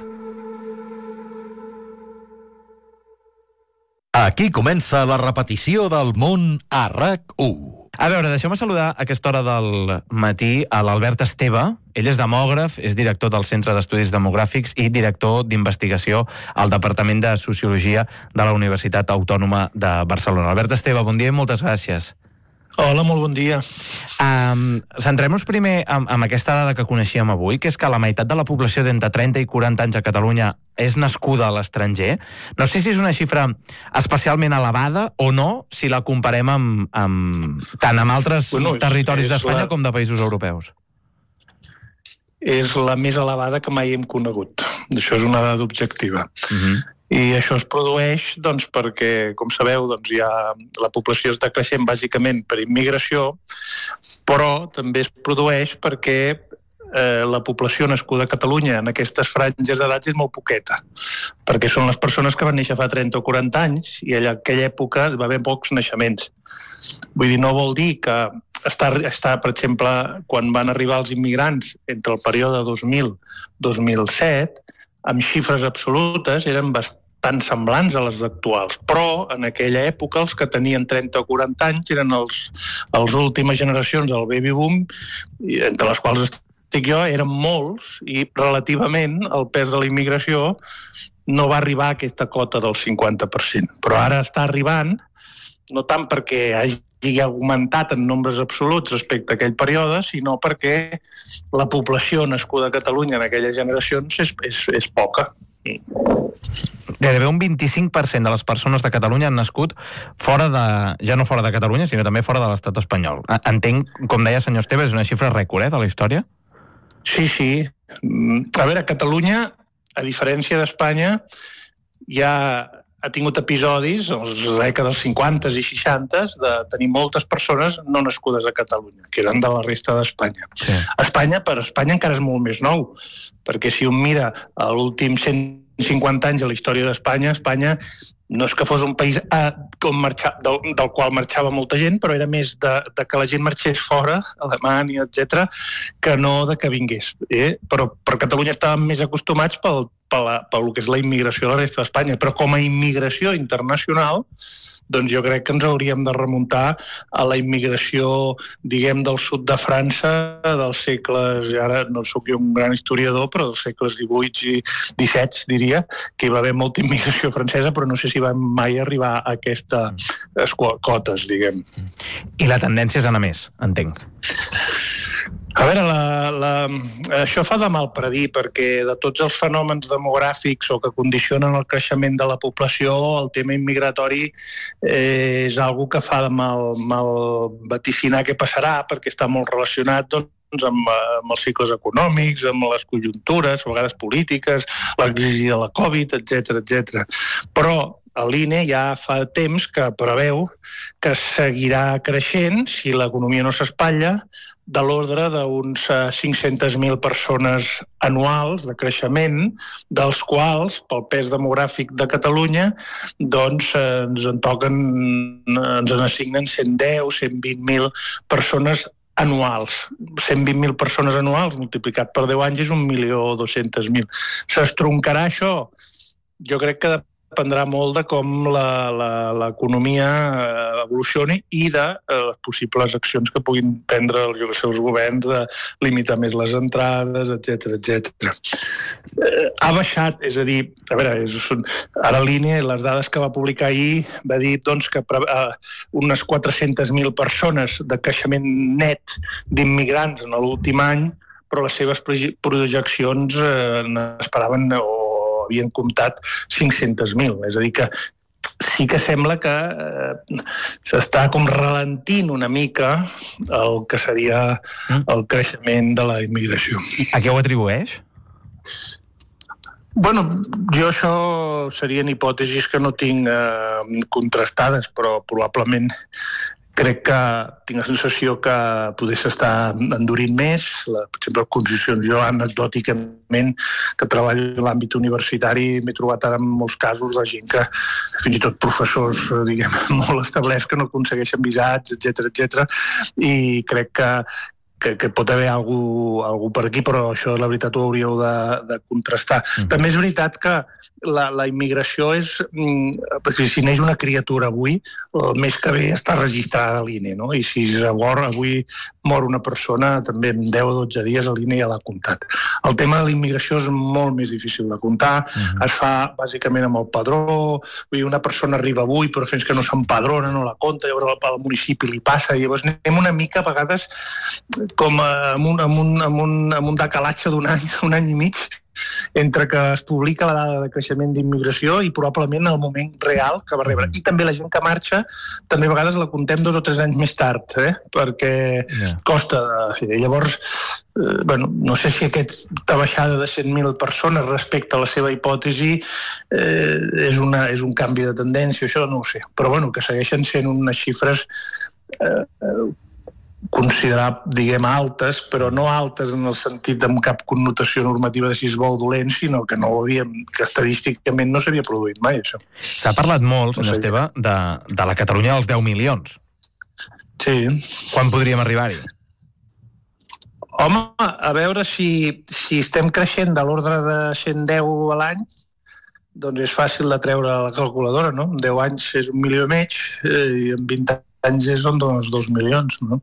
Aquí comença la repetició del món a RAC1. A veure, deixeu-me saludar a aquesta hora del matí a l'Albert Esteve. Ell és demògraf, és director del Centre d'Estudis Demogràfics i director d'investigació al Departament de Sociologia de la Universitat Autònoma de Barcelona. Albert Esteve, bon dia i moltes gràcies. Hola, molt bon dia. Centrem-nos primer amb aquesta dada que coneixíem avui, que és que la meitat de la població d'entre 30 i 40 anys a Catalunya és nascuda a l'estranger. No sé si és una xifra especialment elevada o no, si la comparem tant amb altres territoris d'Espanya com de països europeus. És la més elevada que mai hem conegut. Això és una dada objectiva. I això es produeix perquè, com sabeu, la població està creixent bàsicament per immigració, però també es produeix perquè la població nascuda a Catalunya en aquestes franges d'edats és molt poqueta, perquè són les persones que van néixer fa 30 o 40 anys i en aquella època va haver pocs naixements. Vull dir, no vol dir que està, per exemple, quan van arribar els immigrants entre el període 2000-2007, amb xifres absolutes eren bastant semblants a les actuals, però en aquella època els que tenien 30 o 40 anys eren les últimes generacions del baby boom, entre les quals estic jo, eren molts i relativament el pes de la immigració no va arribar a aquesta cota del 50%, però ara està arribant, no tant perquè hagi augmentat en nombres absoluts respecte a aquell període, sinó perquè la població nascuda a Catalunya en aquelles generacions és poca. Gairebé un 25% de les persones de Catalunya han nascut ja no fora de Catalunya, sinó també fora de l'estat espanyol. Entenc, com deia senyor Esteve, és una xifra rècord de la història? Sí. A veure, Catalunya, a diferència d'Espanya, ja ha tingut episodis, a les dècades 50 i 60, de tenir moltes persones no nascudes a Catalunya, que eren de la resta d'Espanya. Sí. Per Espanya encara és molt més nou, perquè si un mira l'últim 150 anys a la història d'Espanya, Espanya no és que fos un país del qual marxava molta gent, però era més de que la gent marxés fora, Alemanya, etc., que no de que vingués. Però per Catalunya estàvem més acostumats pel que és la immigració a la resta d'Espanya, però com a immigració internacional, doncs jo crec que ens hauríem de remuntar a la immigració, diguem, del sud de França, dels segles, ara no sóc jo un gran historiador, però dels segles XVIII i XVII, diria, que hi va haver molta immigració francesa, però no sé si va mai arribar a aquestes cotes, diguem. I la tendència és anar més, entenc. A veure, això fa de mal predir, perquè de tots els fenòmens demogràfics o que condicionen el creixement de la població, el tema immigratori és algo que fa de mal vaticinar què passarà, perquè està molt relacionat amb els cicles econòmics, amb les conjuntures, a vegades polítiques, la crisi de la Covid, etc. Però l'INE ja fa temps que preveu que seguirà creixent, si l'economia no s'espatlla, de l'ordre d'uns 500.000 persones anuals de creixement, dels quals, pel pes demogràfic de Catalunya, doncs ens assignen 110, 120.000 persones anuals. 120.000 persones anuals multiplicat per 10 anys és 1.200.000. S'estroncarà això? Jo crec que dependrà molt de com l'economia evolucioni i de les possibles accions que puguin prendre els seus governs de limitar més les entrades, etc. Ha baixat, és a dir, a veure, ara l'INE, les dades que va publicar ahir, va dir doncs, que unes 400.000 persones de creixement net d'immigrants en l'últim any, però les seves projeccions n'esperaven o havien comptat 500.000. És a dir, que sí que sembla que s'està com ralentint una mica el que seria el creixement de la immigració. A què ho atribueix? Bueno, jo això serien hipòtesis que no tinc contrastades, però probablement crec que tinc la sensació que poder s'està endurint més. Per exemple, les condicions, jo anecdòticament, que treballo en l'àmbit universitari, m'he trobat ara en molts casos de gent que, fins i tot professors, diguem, molt establerts, que no aconsegueixen visats, etc. I crec que pot haver algú per aquí, però això la veritat ho hauríeu de contrastar. També és veritat que la immigració és, si neix una criatura avui, el mes que ve està registrada a l'INE, no? I si avui mor una persona, també en 10 o 12 dies a l'INE ja l'ha comptat. El tema de la immigració és molt més difícil de comptar, es fa bàsicament amb el padró, una persona arriba avui però fins que no s'empadrona no la compta, llavors al municipi li passa, llavors anem una mica a vegades com amb un decalatge d'un any i mig, entre que es publica la dada de creixement d'immigració i probablement el moment real que va rebre. I també la gent que marxa, també a vegades la comptem 2 o 3 anys més tard, perquè costa. Llavors, no sé si aquesta baixada de 100.000 persones respecte a la seva hipòtesi és un canvi de tendència, això no ho sé. Però que segueixen sent unes xifres considerar, diguem, altes, però no altes en el sentit amb cap connotació normativa de si és bo o dolent, sinó que que estadísticament no s'havia produït mai, això. S'ha parlat molt, senyor Esteve, de la Catalunya dels 10 milions. Sí. Quan podríem arribar-hi? Home, a veure si estem creixent de l'ordre de 110 a l'any, doncs és fàcil de treure la calculadora, no? En 10 anys és 1,5 milions i en 20 anys són 2 milions, no?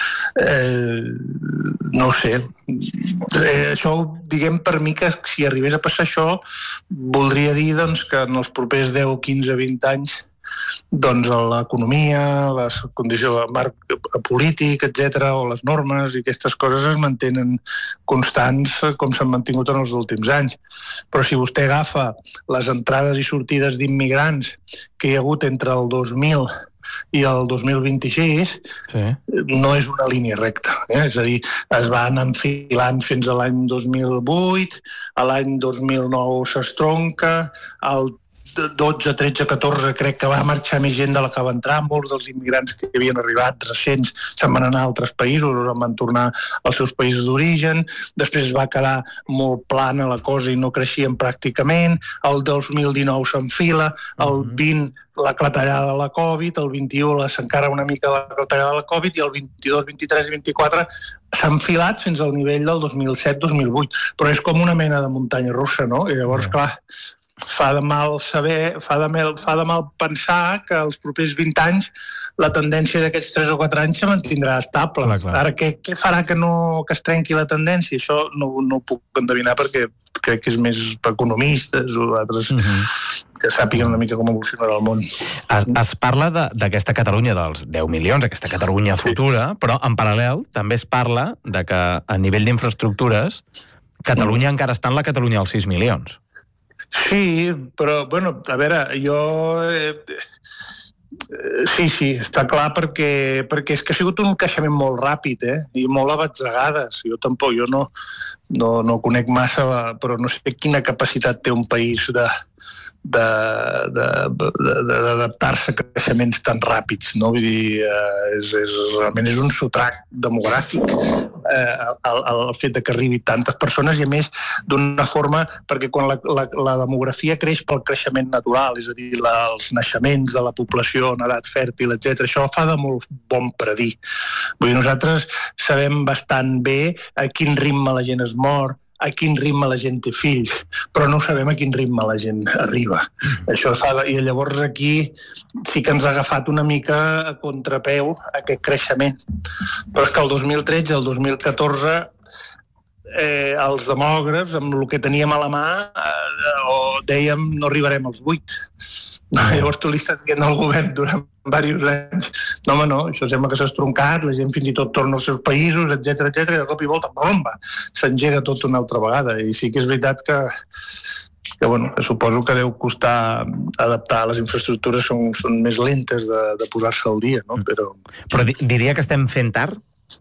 No ho sé. Això, diguem, per mi, que si arribés a passar això, voldria dir que en els propers 10, 15, 20 anys l'economia, les condicions del marc polític, etc., o les normes i aquestes coses es mantenen constants com s'han mantingut en els últims anys. Però si vostè agafa les entrades i sortides d'immigrants que hi ha hagut entre el 2000 i el 2026, no és una línia recta. És a dir, es van enfilant fins a l'any 2008, a l'any 2009 s'estronca, al 12, 13, 14 crec que va marxar més gent de la que va entrar. Molts dels immigrants que havien arribat recents se'n van anar a altres països, van tornar als seus països d'origen. Després va quedar molt plana la cosa i no creixien pràcticament. El 2019 s'enfila, el 20 la clatellada de la Covid, el 21 s'encara una mica la clatellada de la Covid i el 22, 23 i 24 s'ha enfilat fins al nivell del 2007-2008. Però és com una mena de muntanya russa, no? I llavors, clar, fa de mal pensar que els propers 20 anys la tendència d'aquests 3 o 4 anys se mantindrà estable. Ara, què farà que es trenqui la tendència? Això no ho puc endevinar perquè crec que és més per economistes o altres que sàpiguen una mica com evolucionarà el món. Es parla d'aquesta Catalunya dels 10 milions, aquesta Catalunya futura, però en paral·lel també es parla de que a nivell d'infraestructures Catalunya encara està en la Catalunya dels 6 milions. Sí, però, a veure, jo... Sí, està clar perquè és que ha sigut un creixement molt ràpid, i molt a batzegades. Jo tampoc, no conec massa, però no sé quina capacitat té un país d'adaptar-se a creixements tan ràpids, no? Vull dir, realment és un sotrac demogràfic el fet que arribi tantes persones i a més d'una forma, perquè quan la demografia creix pel creixement natural, és a dir, els naixements de la població en edat fèrtil, etc., això fa de molt bon predir. Vull dir, nosaltres sabem bastant bé a quin ritme la gent es mor, a quin ritme la gent té fills, però no sabem a quin ritme la gent arriba. Això i llavors aquí sí que ens ha agafat una mica a contrapeu aquest creixement. Però és que el 2013, el 2014, els demògrafs, amb el que teníem a la mà, dèiem no arribarem als 8. Llavors tu li estàs dient al govern durant diversos anys, no home no, això sembla que s'ha estroncat, la gent fins i tot torna als seus països, etc i de cop i volta, bomba, s'engega tot una altra vegada. I sí que és veritat que suposo que deu costar adaptar les infraestructures, són més lentes de posar-se al dia, no? Però diria que estem fent tard?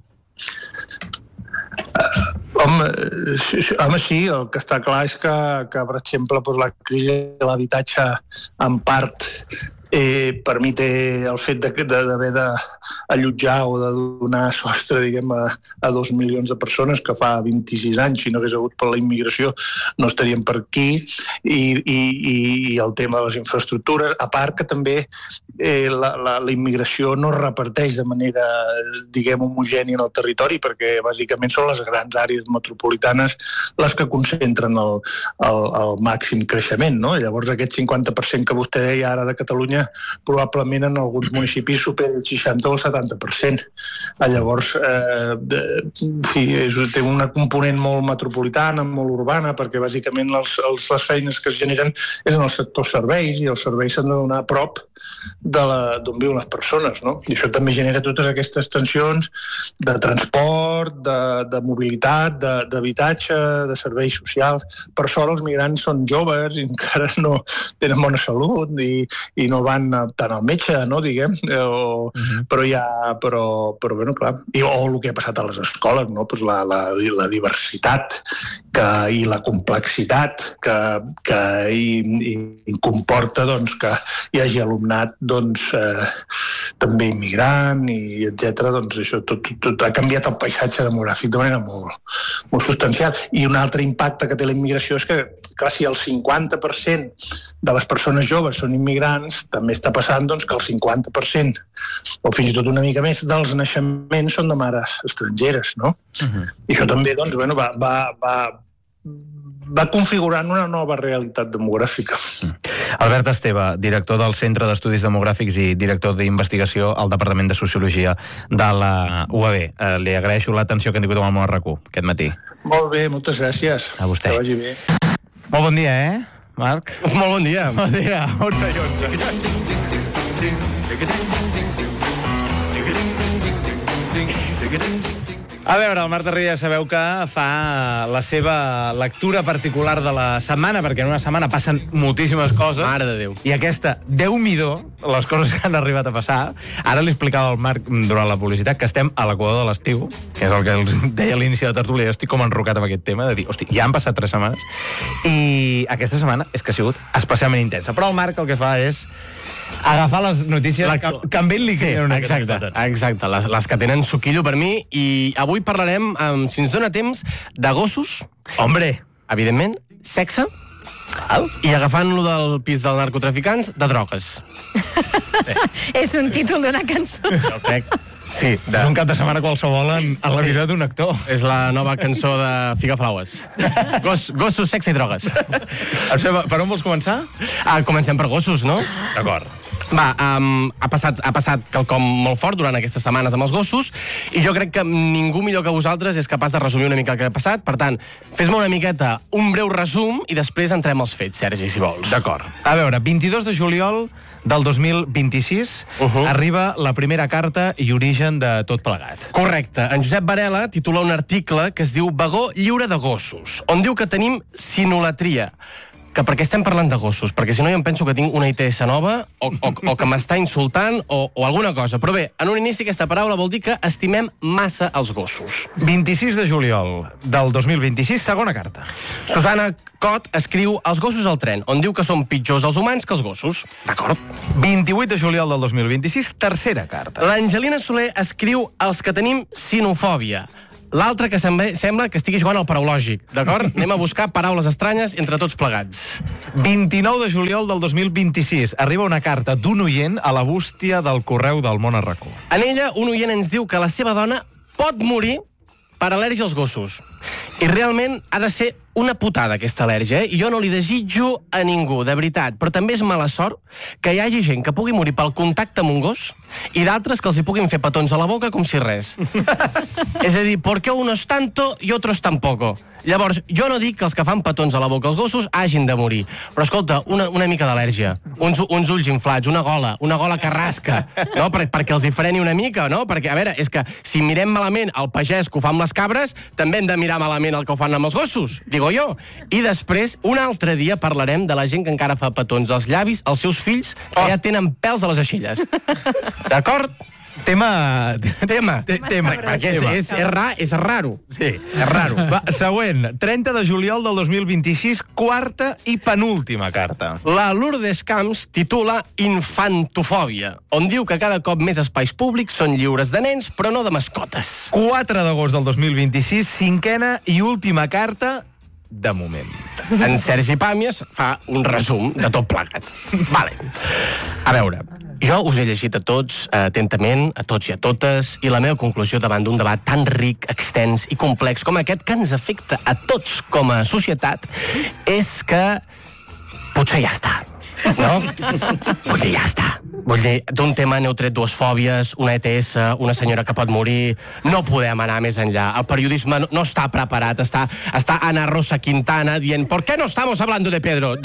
Home, sí, el que està clar és que per exemple, la crisi de l'habitatge en part permet el fet d'haver d'allotjar o de donar sostre, diguem, a 2 milions de persones, que fa 26 anys, si no hagués hagut per la immigració, no estaríem per aquí, i el tema de les infraestructures, a part que també la immigració no es reparteix de manera, diguem, homogènia en el territori, perquè bàsicament són les grans àrees metropolitanes les que concentren el màxim creixement, no? Llavors aquest 50% que vostè deia ara de Catalunya probablement en alguns municipis supera el 60 o el 70%. Llavors, té una component molt metropolitana, molt urbana, perquè bàsicament les feines que es generen és en el sector serveis, i els serveis s'han de donar a prop d'on viuen les persones, no? I això també genera totes aquestes tensions de transport, de mobilitat, d'habitatge, de serveis socials. Per sort els migrants són joves i encara no tenen bona salut i no van tant al metge, no, diguem, però bueno, clar, o el que ha passat a les escoles, no, doncs la diversitat i la complexitat que comporta que hi hagi alumnat també immigrant i etcètera, doncs això tot ha canviat el paisatge demogràfic de manera molt substancial. I un altre impacte que té la immigració és que, clar, si el 50% de les persones joves són immigrants, també està passant que el 50%, o fins i tot una mica més, dels naixements són de mares estrangeres, no? I això també, va configurant una nova realitat demogràfica. Albert Esteve, director del Centre d'Estudis Demogràfics i director d'investigació al Departament de Sociologia de la UAB. Li agraeixo l'atenció que han tingut amb el Món RAC1 aquest matí. Molt bé, moltes gràcies. A vostè. Que vagi bé. Molt bon dia, Marc? Molt bon dia. Bon dia, 11 i 11. A veure, el Marc Tarrida sabeu que fa la seva lectura particular de la setmana, perquè en una setmana passen moltíssimes coses. Mare de Déu. I aquesta, Déu-m'hi-do, les coses que han arribat a passar. Ara li explicava al Marc durant la publicitat que estem a l'equador de l'estiu, que és el que els deia a l'inici de la tertúlia. Jo estic com enrocat amb aquest tema, de dir, hosti, ja han passat 3 setmanes, i aquesta setmana és que ha sigut especialment intensa. Però el Marc el que fa és agafar les notícies que amb ell li creen una exacte, les que tenen suquillo per mi, i avui parlarem, si ens dona temps, de gossos. Hombre! Evidentment, sexe, i agafant-lo del pis dels narcotraficants, de drogues. És un títol d'una cançó. Jo crec. Sí, és un cap de setmana qualsevol en la vida d'un actor. És la nova cançó de Figaflaues. Gossos, sexe i drogues. Per on vols començar? Comencem per gossos, no? D'acord. Va, ha passat quelcom molt fort durant aquestes setmanes amb els gossos, i jo crec que ningú millor que vosaltres és capaç de resumir una mica el que ha passat. Per tant, fes-me una miqueta un breu resum i després entrem als fets, Sergi, si vols. D'acord. A veure, 22 de juliol del 2026 arriba la primera carta i origen de tot plegat. Correcte. En Josep Varela titula un article que es diu Vagó lliure de gossos, on diu que tenim sinolatria. Que perquè estem parlant de gossos, perquè si no jo em penso que tinc una ITS nova o que m'està insultant o alguna cosa. Però bé, en un inici aquesta paraula vol dir que estimem massa els gossos. 26 de juliol del 2026, segona carta. Susana Cot escriu Els gossos al tren, on diu que són pitjors els humans que els gossos. D'acord? 28 de juliol del 2026, tercera carta. L'Angelina Soler escriu Els que tenim sinofòbia. L'altre que sembla que estigui jugant al paraulògic, d'acord? Anem a buscar paraules estranyes entre tots plegats. 29 de juliol del 2026 arriba una carta d'un oient a la bústia del correu del Món RAC1. En ella, un oient ens diu que la seva dona pot morir per al·lèrgia als gossos. I realment ha de ser una putada, aquesta al·lèrgia, I jo no li desitjo a ningú, de veritat. Però també és mala sort que hi hagi gent que pugui morir pel contacte amb un gos i d'altres que els hi puguin fer petons a la boca com si res. És a dir, ¿por qué unos tanto y otros tampoco? Llavors, jo no dic que els que fan petons a la boca als gossos hagin de morir. Però, escolta, una mica d'al·lèrgia. Uns ulls inflats, una gola que rasca, no? Perquè els hi freni una mica, no? Perquè, a veure, és que si mirem malament el pagès que ho fa amb les cabres, també hem de mirar malament el que ho fan amb els gossos, digo jo. I després, un altre dia parlarem de la gent que encara fa petons als llavis als seus fills que ja tenen pèls a les aixelles. D'acord? Tema. Perquè és raro. Sí, és raro. Va, següent, 30 de juliol del 2026, quarta i penúltima carta. La Lourdes Camps titula Infantofòbia, on diu que cada cop més espais públics són lliures de nens, però no de mascotes. 4 d'agost del 2026, cinquena i última carta de moment. En Sergi Pàmies fa un resum de tot plegat. Vale. A veure, jo us he llegit a tots atentament, a tots i a totes, i la meva conclusió davant d'un debat tan ric, extens i complex com aquest que ens afecta a tots com a societat és que potser ja està. No? Vull dir, ja està. Vull dir, d'un tema n'heu tret dues fòbies, una ETS, una senyora que pot morir. No podem anar més enllà. El periodisme no està preparat. Està Ana Rosa Quintana dient ¿por qué no estamos hablando de Pedros?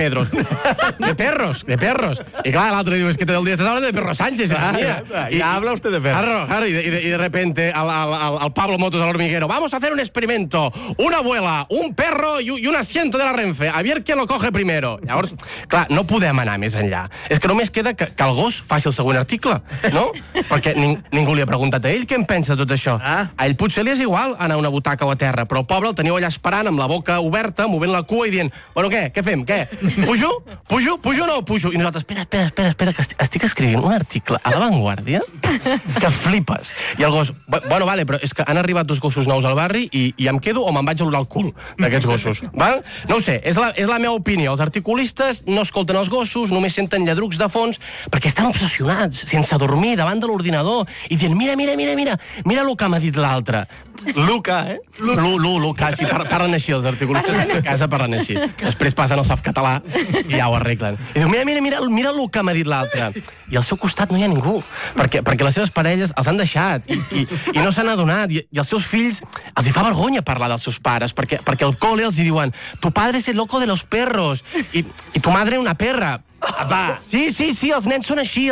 De perros. I clar, l'altre diu, es que todo el día estás hablando de Pedro Sánchez. Ya habla usted de perros. Y de repente al Pablo Motos al hormiguero, vamos a hacer un experimento. Una abuela, un perro y un asiento de la Renfe. A ver quién lo coge primero. Llavors, clar, no podem anar més enllà. És que només queda que el gos faci el següent article, no? Perquè ningú li ha preguntat a ell què en pensa de tot això. A ell potser li és igual anar a una butaca o a terra, però el pobre el teniu allà esperant amb la boca oberta, movent la cua i dient, bueno, què fem? Què? Pujo o no pujo? I nosaltres, espera, que estic escrivint un article a La Vanguardia que flipes. I el gos, bueno, vale, però és que han arribat 2 gossos nous al barri i em quedo o me'n vaig a olorar el cul d'aquests gossos. Val? No ho sé, és la meva opinió. Els articulistes no escolten els gossos, només senten lladrucs de fons, perquè estan obsessionats, sense dormir, davant de l'ordinador, i dient, mira el que m'ha dit l'altre. Luca, Luca, sí, parlen així, els articulistes a casa parlen així. Després passen al softcatalà i ja ho arreglen. I diu, mira el que m'ha dit l'altre. I al seu costat no hi ha ningú, perquè les seves parelles els han deixat i no s'han adonat, i els seus fills els hi fa vergonya parlar dels seus pares, perquè al cole els hi diuen, tu padre es el loco de los perros, i tu madre una perra. Va, sí, els nens són així.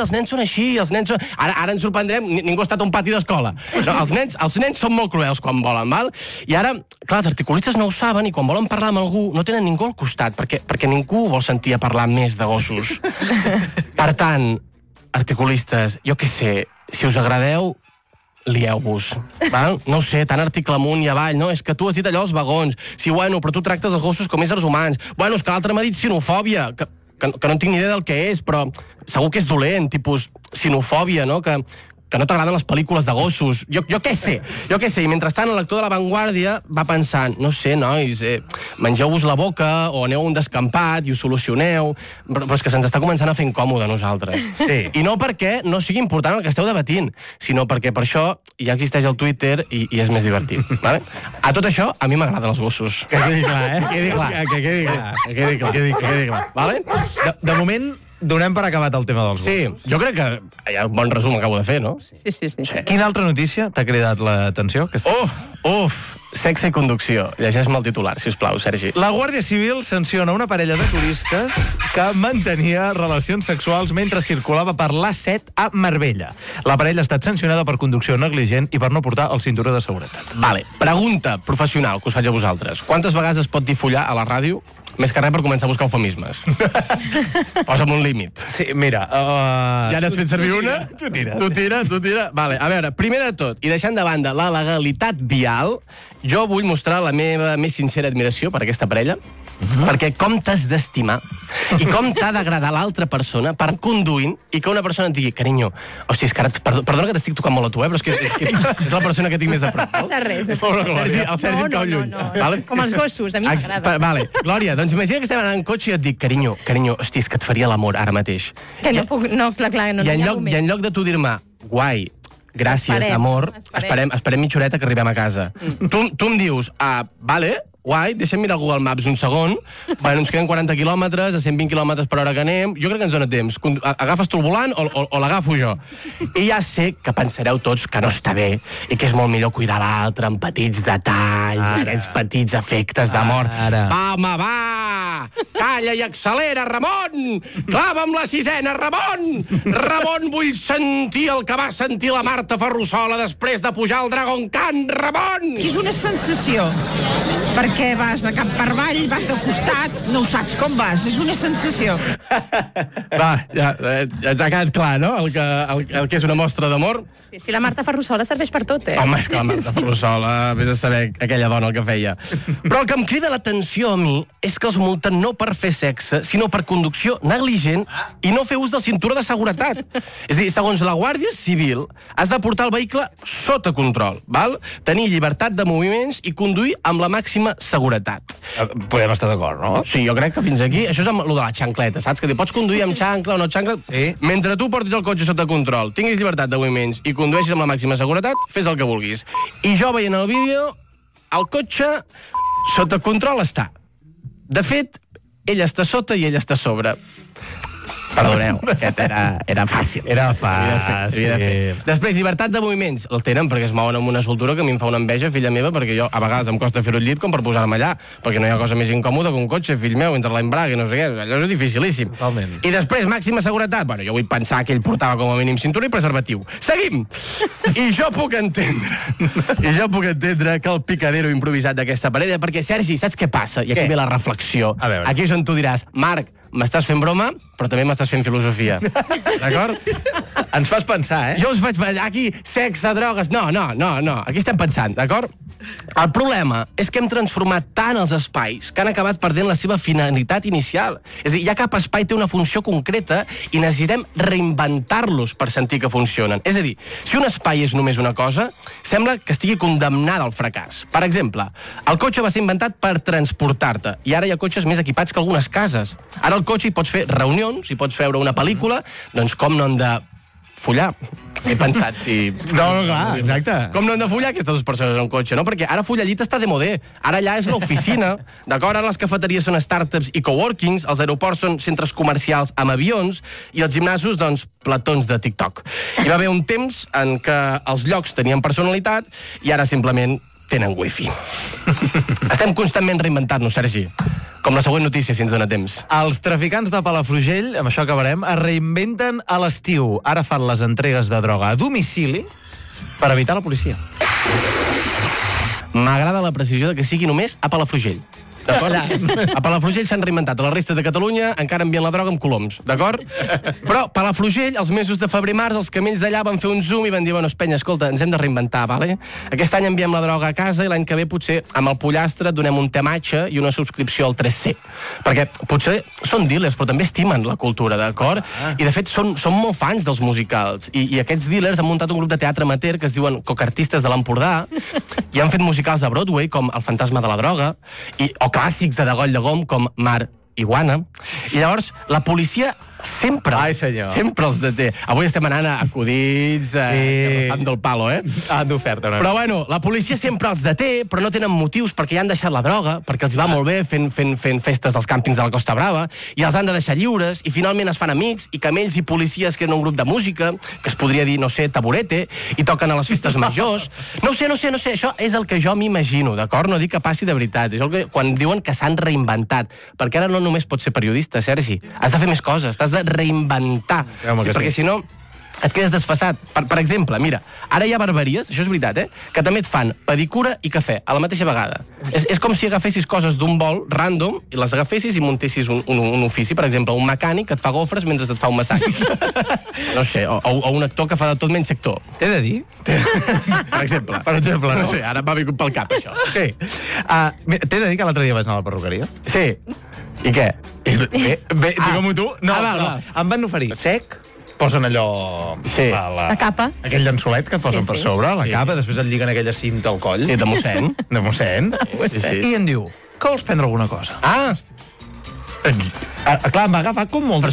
Ara ens sorprendrem, ningú ha estat a un pati d'escola. No, els nens són molt cruels quan volen, val? I ara, clar, els articulistes no ho saben i quan volen parlar amb algú no tenen ningú al costat, perquè ningú vol sentir a parlar més de gossos. Per tant, articulistes, jo què sé, si us agradeu, lieu-vos, val? No ho sé, tant article amunt i avall, no? És que tu has dit allò als vagons. Sí, bueno, però tu tractes els gossos com éssers humans. Bueno, és que l'altre m'ha dit sinofòbia, que no tinc ni idea del que és, però segur que és dolent, tipus sinofòbia, no? Que no t'agraden les pel·lícules de gossos. Jo què sé. I mentrestant el lector de La Vanguardia va pensant, no sé, nois, mengeu-vos la boca o aneu a un descampat i ho solucioneu, però és que se'ns està començant a fer incòmode a nosaltres. Sí. I no perquè no sigui important el que esteu debatint, sinó perquè per això ja existeix el Twitter i és més divertit. Vale? A tot això, a mi m'agraden els gossos. Que quedi clar, Que quedi clar. Vale? De moment, donem per acabat el tema dels gossos. Sí, jo crec que hi ha un bon resum que acabo de fer, no? Sí. Quina altra notícia t'ha cridat l'atenció? Sexe i conducció. Llegeix-me el titular, sisplau, Sergi. La Guàrdia Civil sanciona una parella de turistes que mantenia relacions sexuals mentre circulava per l'A7 a Marbella. La parella ha estat sancionada per conducció negligent i per no portar el cinturó de seguretat. Vale, pregunta professional que us faig a vosaltres. Quantes vegades es pot dir follar a la ràdio? Més que res per començar a buscar eufemismes. Posa'm un límit. Sí, mira... Ja n'has fet servir una? Tu tira. Vale, a veure, primer de tot, i deixant de banda la legalitat vial, jo vull mostrar la meva més sincera admiració per aquesta parella, perquè com t'has d'estimar i com t'ha d'agradar l'altra persona per conduint i que una persona et digui, carinyo, hòstia, és que ara, perdona que t'estic tocant molt a tu, però és que és la persona que tinc més a prop. No passa res. El Sergi em cau lluny. Com els gossos, a mi m'agrada. Vale, Glòria, doncs imagina que estem anant en cotxe i et dic, carinyo, hòstia, és que et faria l'amor ara mateix. Que no puc, no, clar, no hi ha I en lloc de tu dir-me, guai, gràcies, amor, esperem mitja horeta que arribem a casa. Tu em dius, vale, guai, deixa'm mirar Google Maps un segon, bueno, ens queden 40 quilòmetres, a 120 quilòmetres per hora que anem, jo crec que ens dona temps. Agafes tu el volant o l'agafo jo? I ja sé que pensareu tots que no està bé i que és molt millor cuidar l'altre amb petits detalls, aquests petits efectes d'amor. Va, home, va! Calla i accelera, Ramon! Clava'm la sisena, Ramon! Ramon, vull sentir el que va sentir la Marta Ferrusola després de pujar al Dragon Khan, Ramon! És una sensació. Perquè vas de cap per avall, vas de costat, no ho saps com vas, és una sensació. Va, ja ens ha quedat clar, no?, el que és una mostra d'amor. Sí, la Marta Ferrusola serveix per tot, Home, és que la Marta Ferrusola, vés a saber aquella dona el que feia. Però el que em crida l'atenció a mi és que els multen no per fer sexe, sinó per conducció negligent i no fer ús del cinturó de seguretat. És a dir, segons la Guàrdia Civil, has de portar el vehicle sota control, val? Tenir llibertat de moviments i conduir amb la màxima seguretat. Podem estar d'acord, no? Sí, jo crec que fins aquí... Això és amb lo de la xancleta, saps? Que pots conduir amb xancla o no xancla... Sí. Mentre tu portis el cotxe sota control, tinguis llibertat de moviments i condueixis amb la màxima seguretat, fes el que vulguis. I jo, veient el vídeo, el cotxe sota control està. De fet, ell està sota i ell està a sobre. Perdoneu, aquest era fàcil. Era fàcil. S'havia de fer. Després, llibertat de moviments. El tenen perquè es mouen amb una soltura que a mi em fa una enveja, filla meva, perquè jo a vegades em costa fer-ho al llit com per posar-me allà, perquè no hi ha cosa més incòmoda que un cotxe, fill meu, entre l'embrague i no sé què. Allò és dificilíssim. Totalment. I després, màxima seguretat. Bueno, jo vull pensar que ell portava com a mínim cinturó i preservatiu. Seguim! I jo puc entendre que el picadero improvisat d'aquesta parella, perquè, Sergi, saps què passa? I aquí ve la reflexió. Aquí és on tu diràs, Marc, m'estàs fent broma, però també m'estàs fent filosofia. D'acord? Ens fas pensar, Jo us faig pensar, aquí, sexe, drogues... No. Aquí estem pensant, d'acord? El problema és que hem transformat tant els espais que han acabat perdent la seva finalitat inicial. És a dir, ja cap espai té una funció concreta i necessitem reinventar-los per sentir que funcionen. És a dir, si un espai és només una cosa, sembla que estigui condemnada al fracàs. Per exemple, el cotxe va ser inventat per transportar-te i ara hi ha cotxes més equipats que algunes cases. Ara al cotxe hi pots fer reunions, hi pots veure una pel·lícula, doncs com no han de follar? He pensat si... No, clar, exacte. Com no han de follar aquestes dues persones en un cotxe, no? Perquè ara follar llit està de modé. Ara allà és l'oficina. D'acord? Ara les cafeteries són startups i coworkings, els aeroports són centres comercials amb avions i els gimnasos, doncs, platons de TikTok. Hi va haver un temps en què els llocs tenien personalitat i ara simplement tenen wifi. Estem constantment reinventant-nos, Sergi. Com la següent notícia, si ens dona temps. Els traficants de Palafrugell, amb això acabarem, es reinventen a l'estiu. Ara fan les entregues de droga a domicili per evitar la policia. M'agrada la precisió de que sigui només a Palafrugell. D'acord? A Palafrugell s'han reinventat. A la resta de Catalunya encara envien la droga amb coloms, d'acord? Però Palafrugell, els mesos de febrer-març, els camells d'allà van fer un zoom i van dir, bueno, Espanya, escolta, ens hem de reinventar, vale? Aquest any enviem la droga a casa i l'any que ve potser amb el pollastre et donem un tematge i una subscripció al 3C. Perquè potser són dealers, però també estimen la cultura, d'acord? I de fet són molt fans dels musicals. I aquests dealers han muntat un grup de teatre amateur que es diuen Cocartistes de l'Empordà i han fet musicals de Broadway com El fantasma de la droga o clàssics de Degoll de Gom com Mar Iguana. I llavors la policia sempre els deté. Avui estem anant a acudits agafant del palo, d'oferta. Però bueno, la policia sempre els deté, però no tenen motius perquè ja han deixat la droga, perquè els hi va molt bé fent festes als càmpings de la Costa Brava, i els han de deixar lliures, i finalment es fan amics, i camells i policies creen un grup de música, que es podria dir, no sé, taburete, i toquen a les festes majors. No sé, això és el que jo m'imagino, d'acord? No dic que passi de veritat. És el que, quan diuen que s'han reinventat, perquè ara no només pots ser periodista, Sergi. Has de fer més coses, t'has de reinventar. Perquè si no et quedes desfasat. Per exemple, mira, ara hi ha barberies, això és veritat, que també et fan pedicura i cafè a la mateixa vegada. És com si agafessis coses d'un vol random i les agafessis i muntessis un ofici, per exemple, un mecànic que et fa gofres mentre et fa un massatge. No sé, o un actor que fa de tot menys actor. T'he de dir? Per exemple, no sé, ara m'ha vingut pel cap, això. Sí. T'he de dir que l'altre dia vaig anar a la perruqueria? Sí. I què? Bé, digue-m'ho tu. No, em van oferir sec, posen allò... Sí. La capa. Aquell llençolet que et posen per sobre, la capa, després et lliguen aquella cinta al coll. I de mossèn. I em diu, que vols prendre alguna cosa? Ah! Clar, em va agafar com molt Però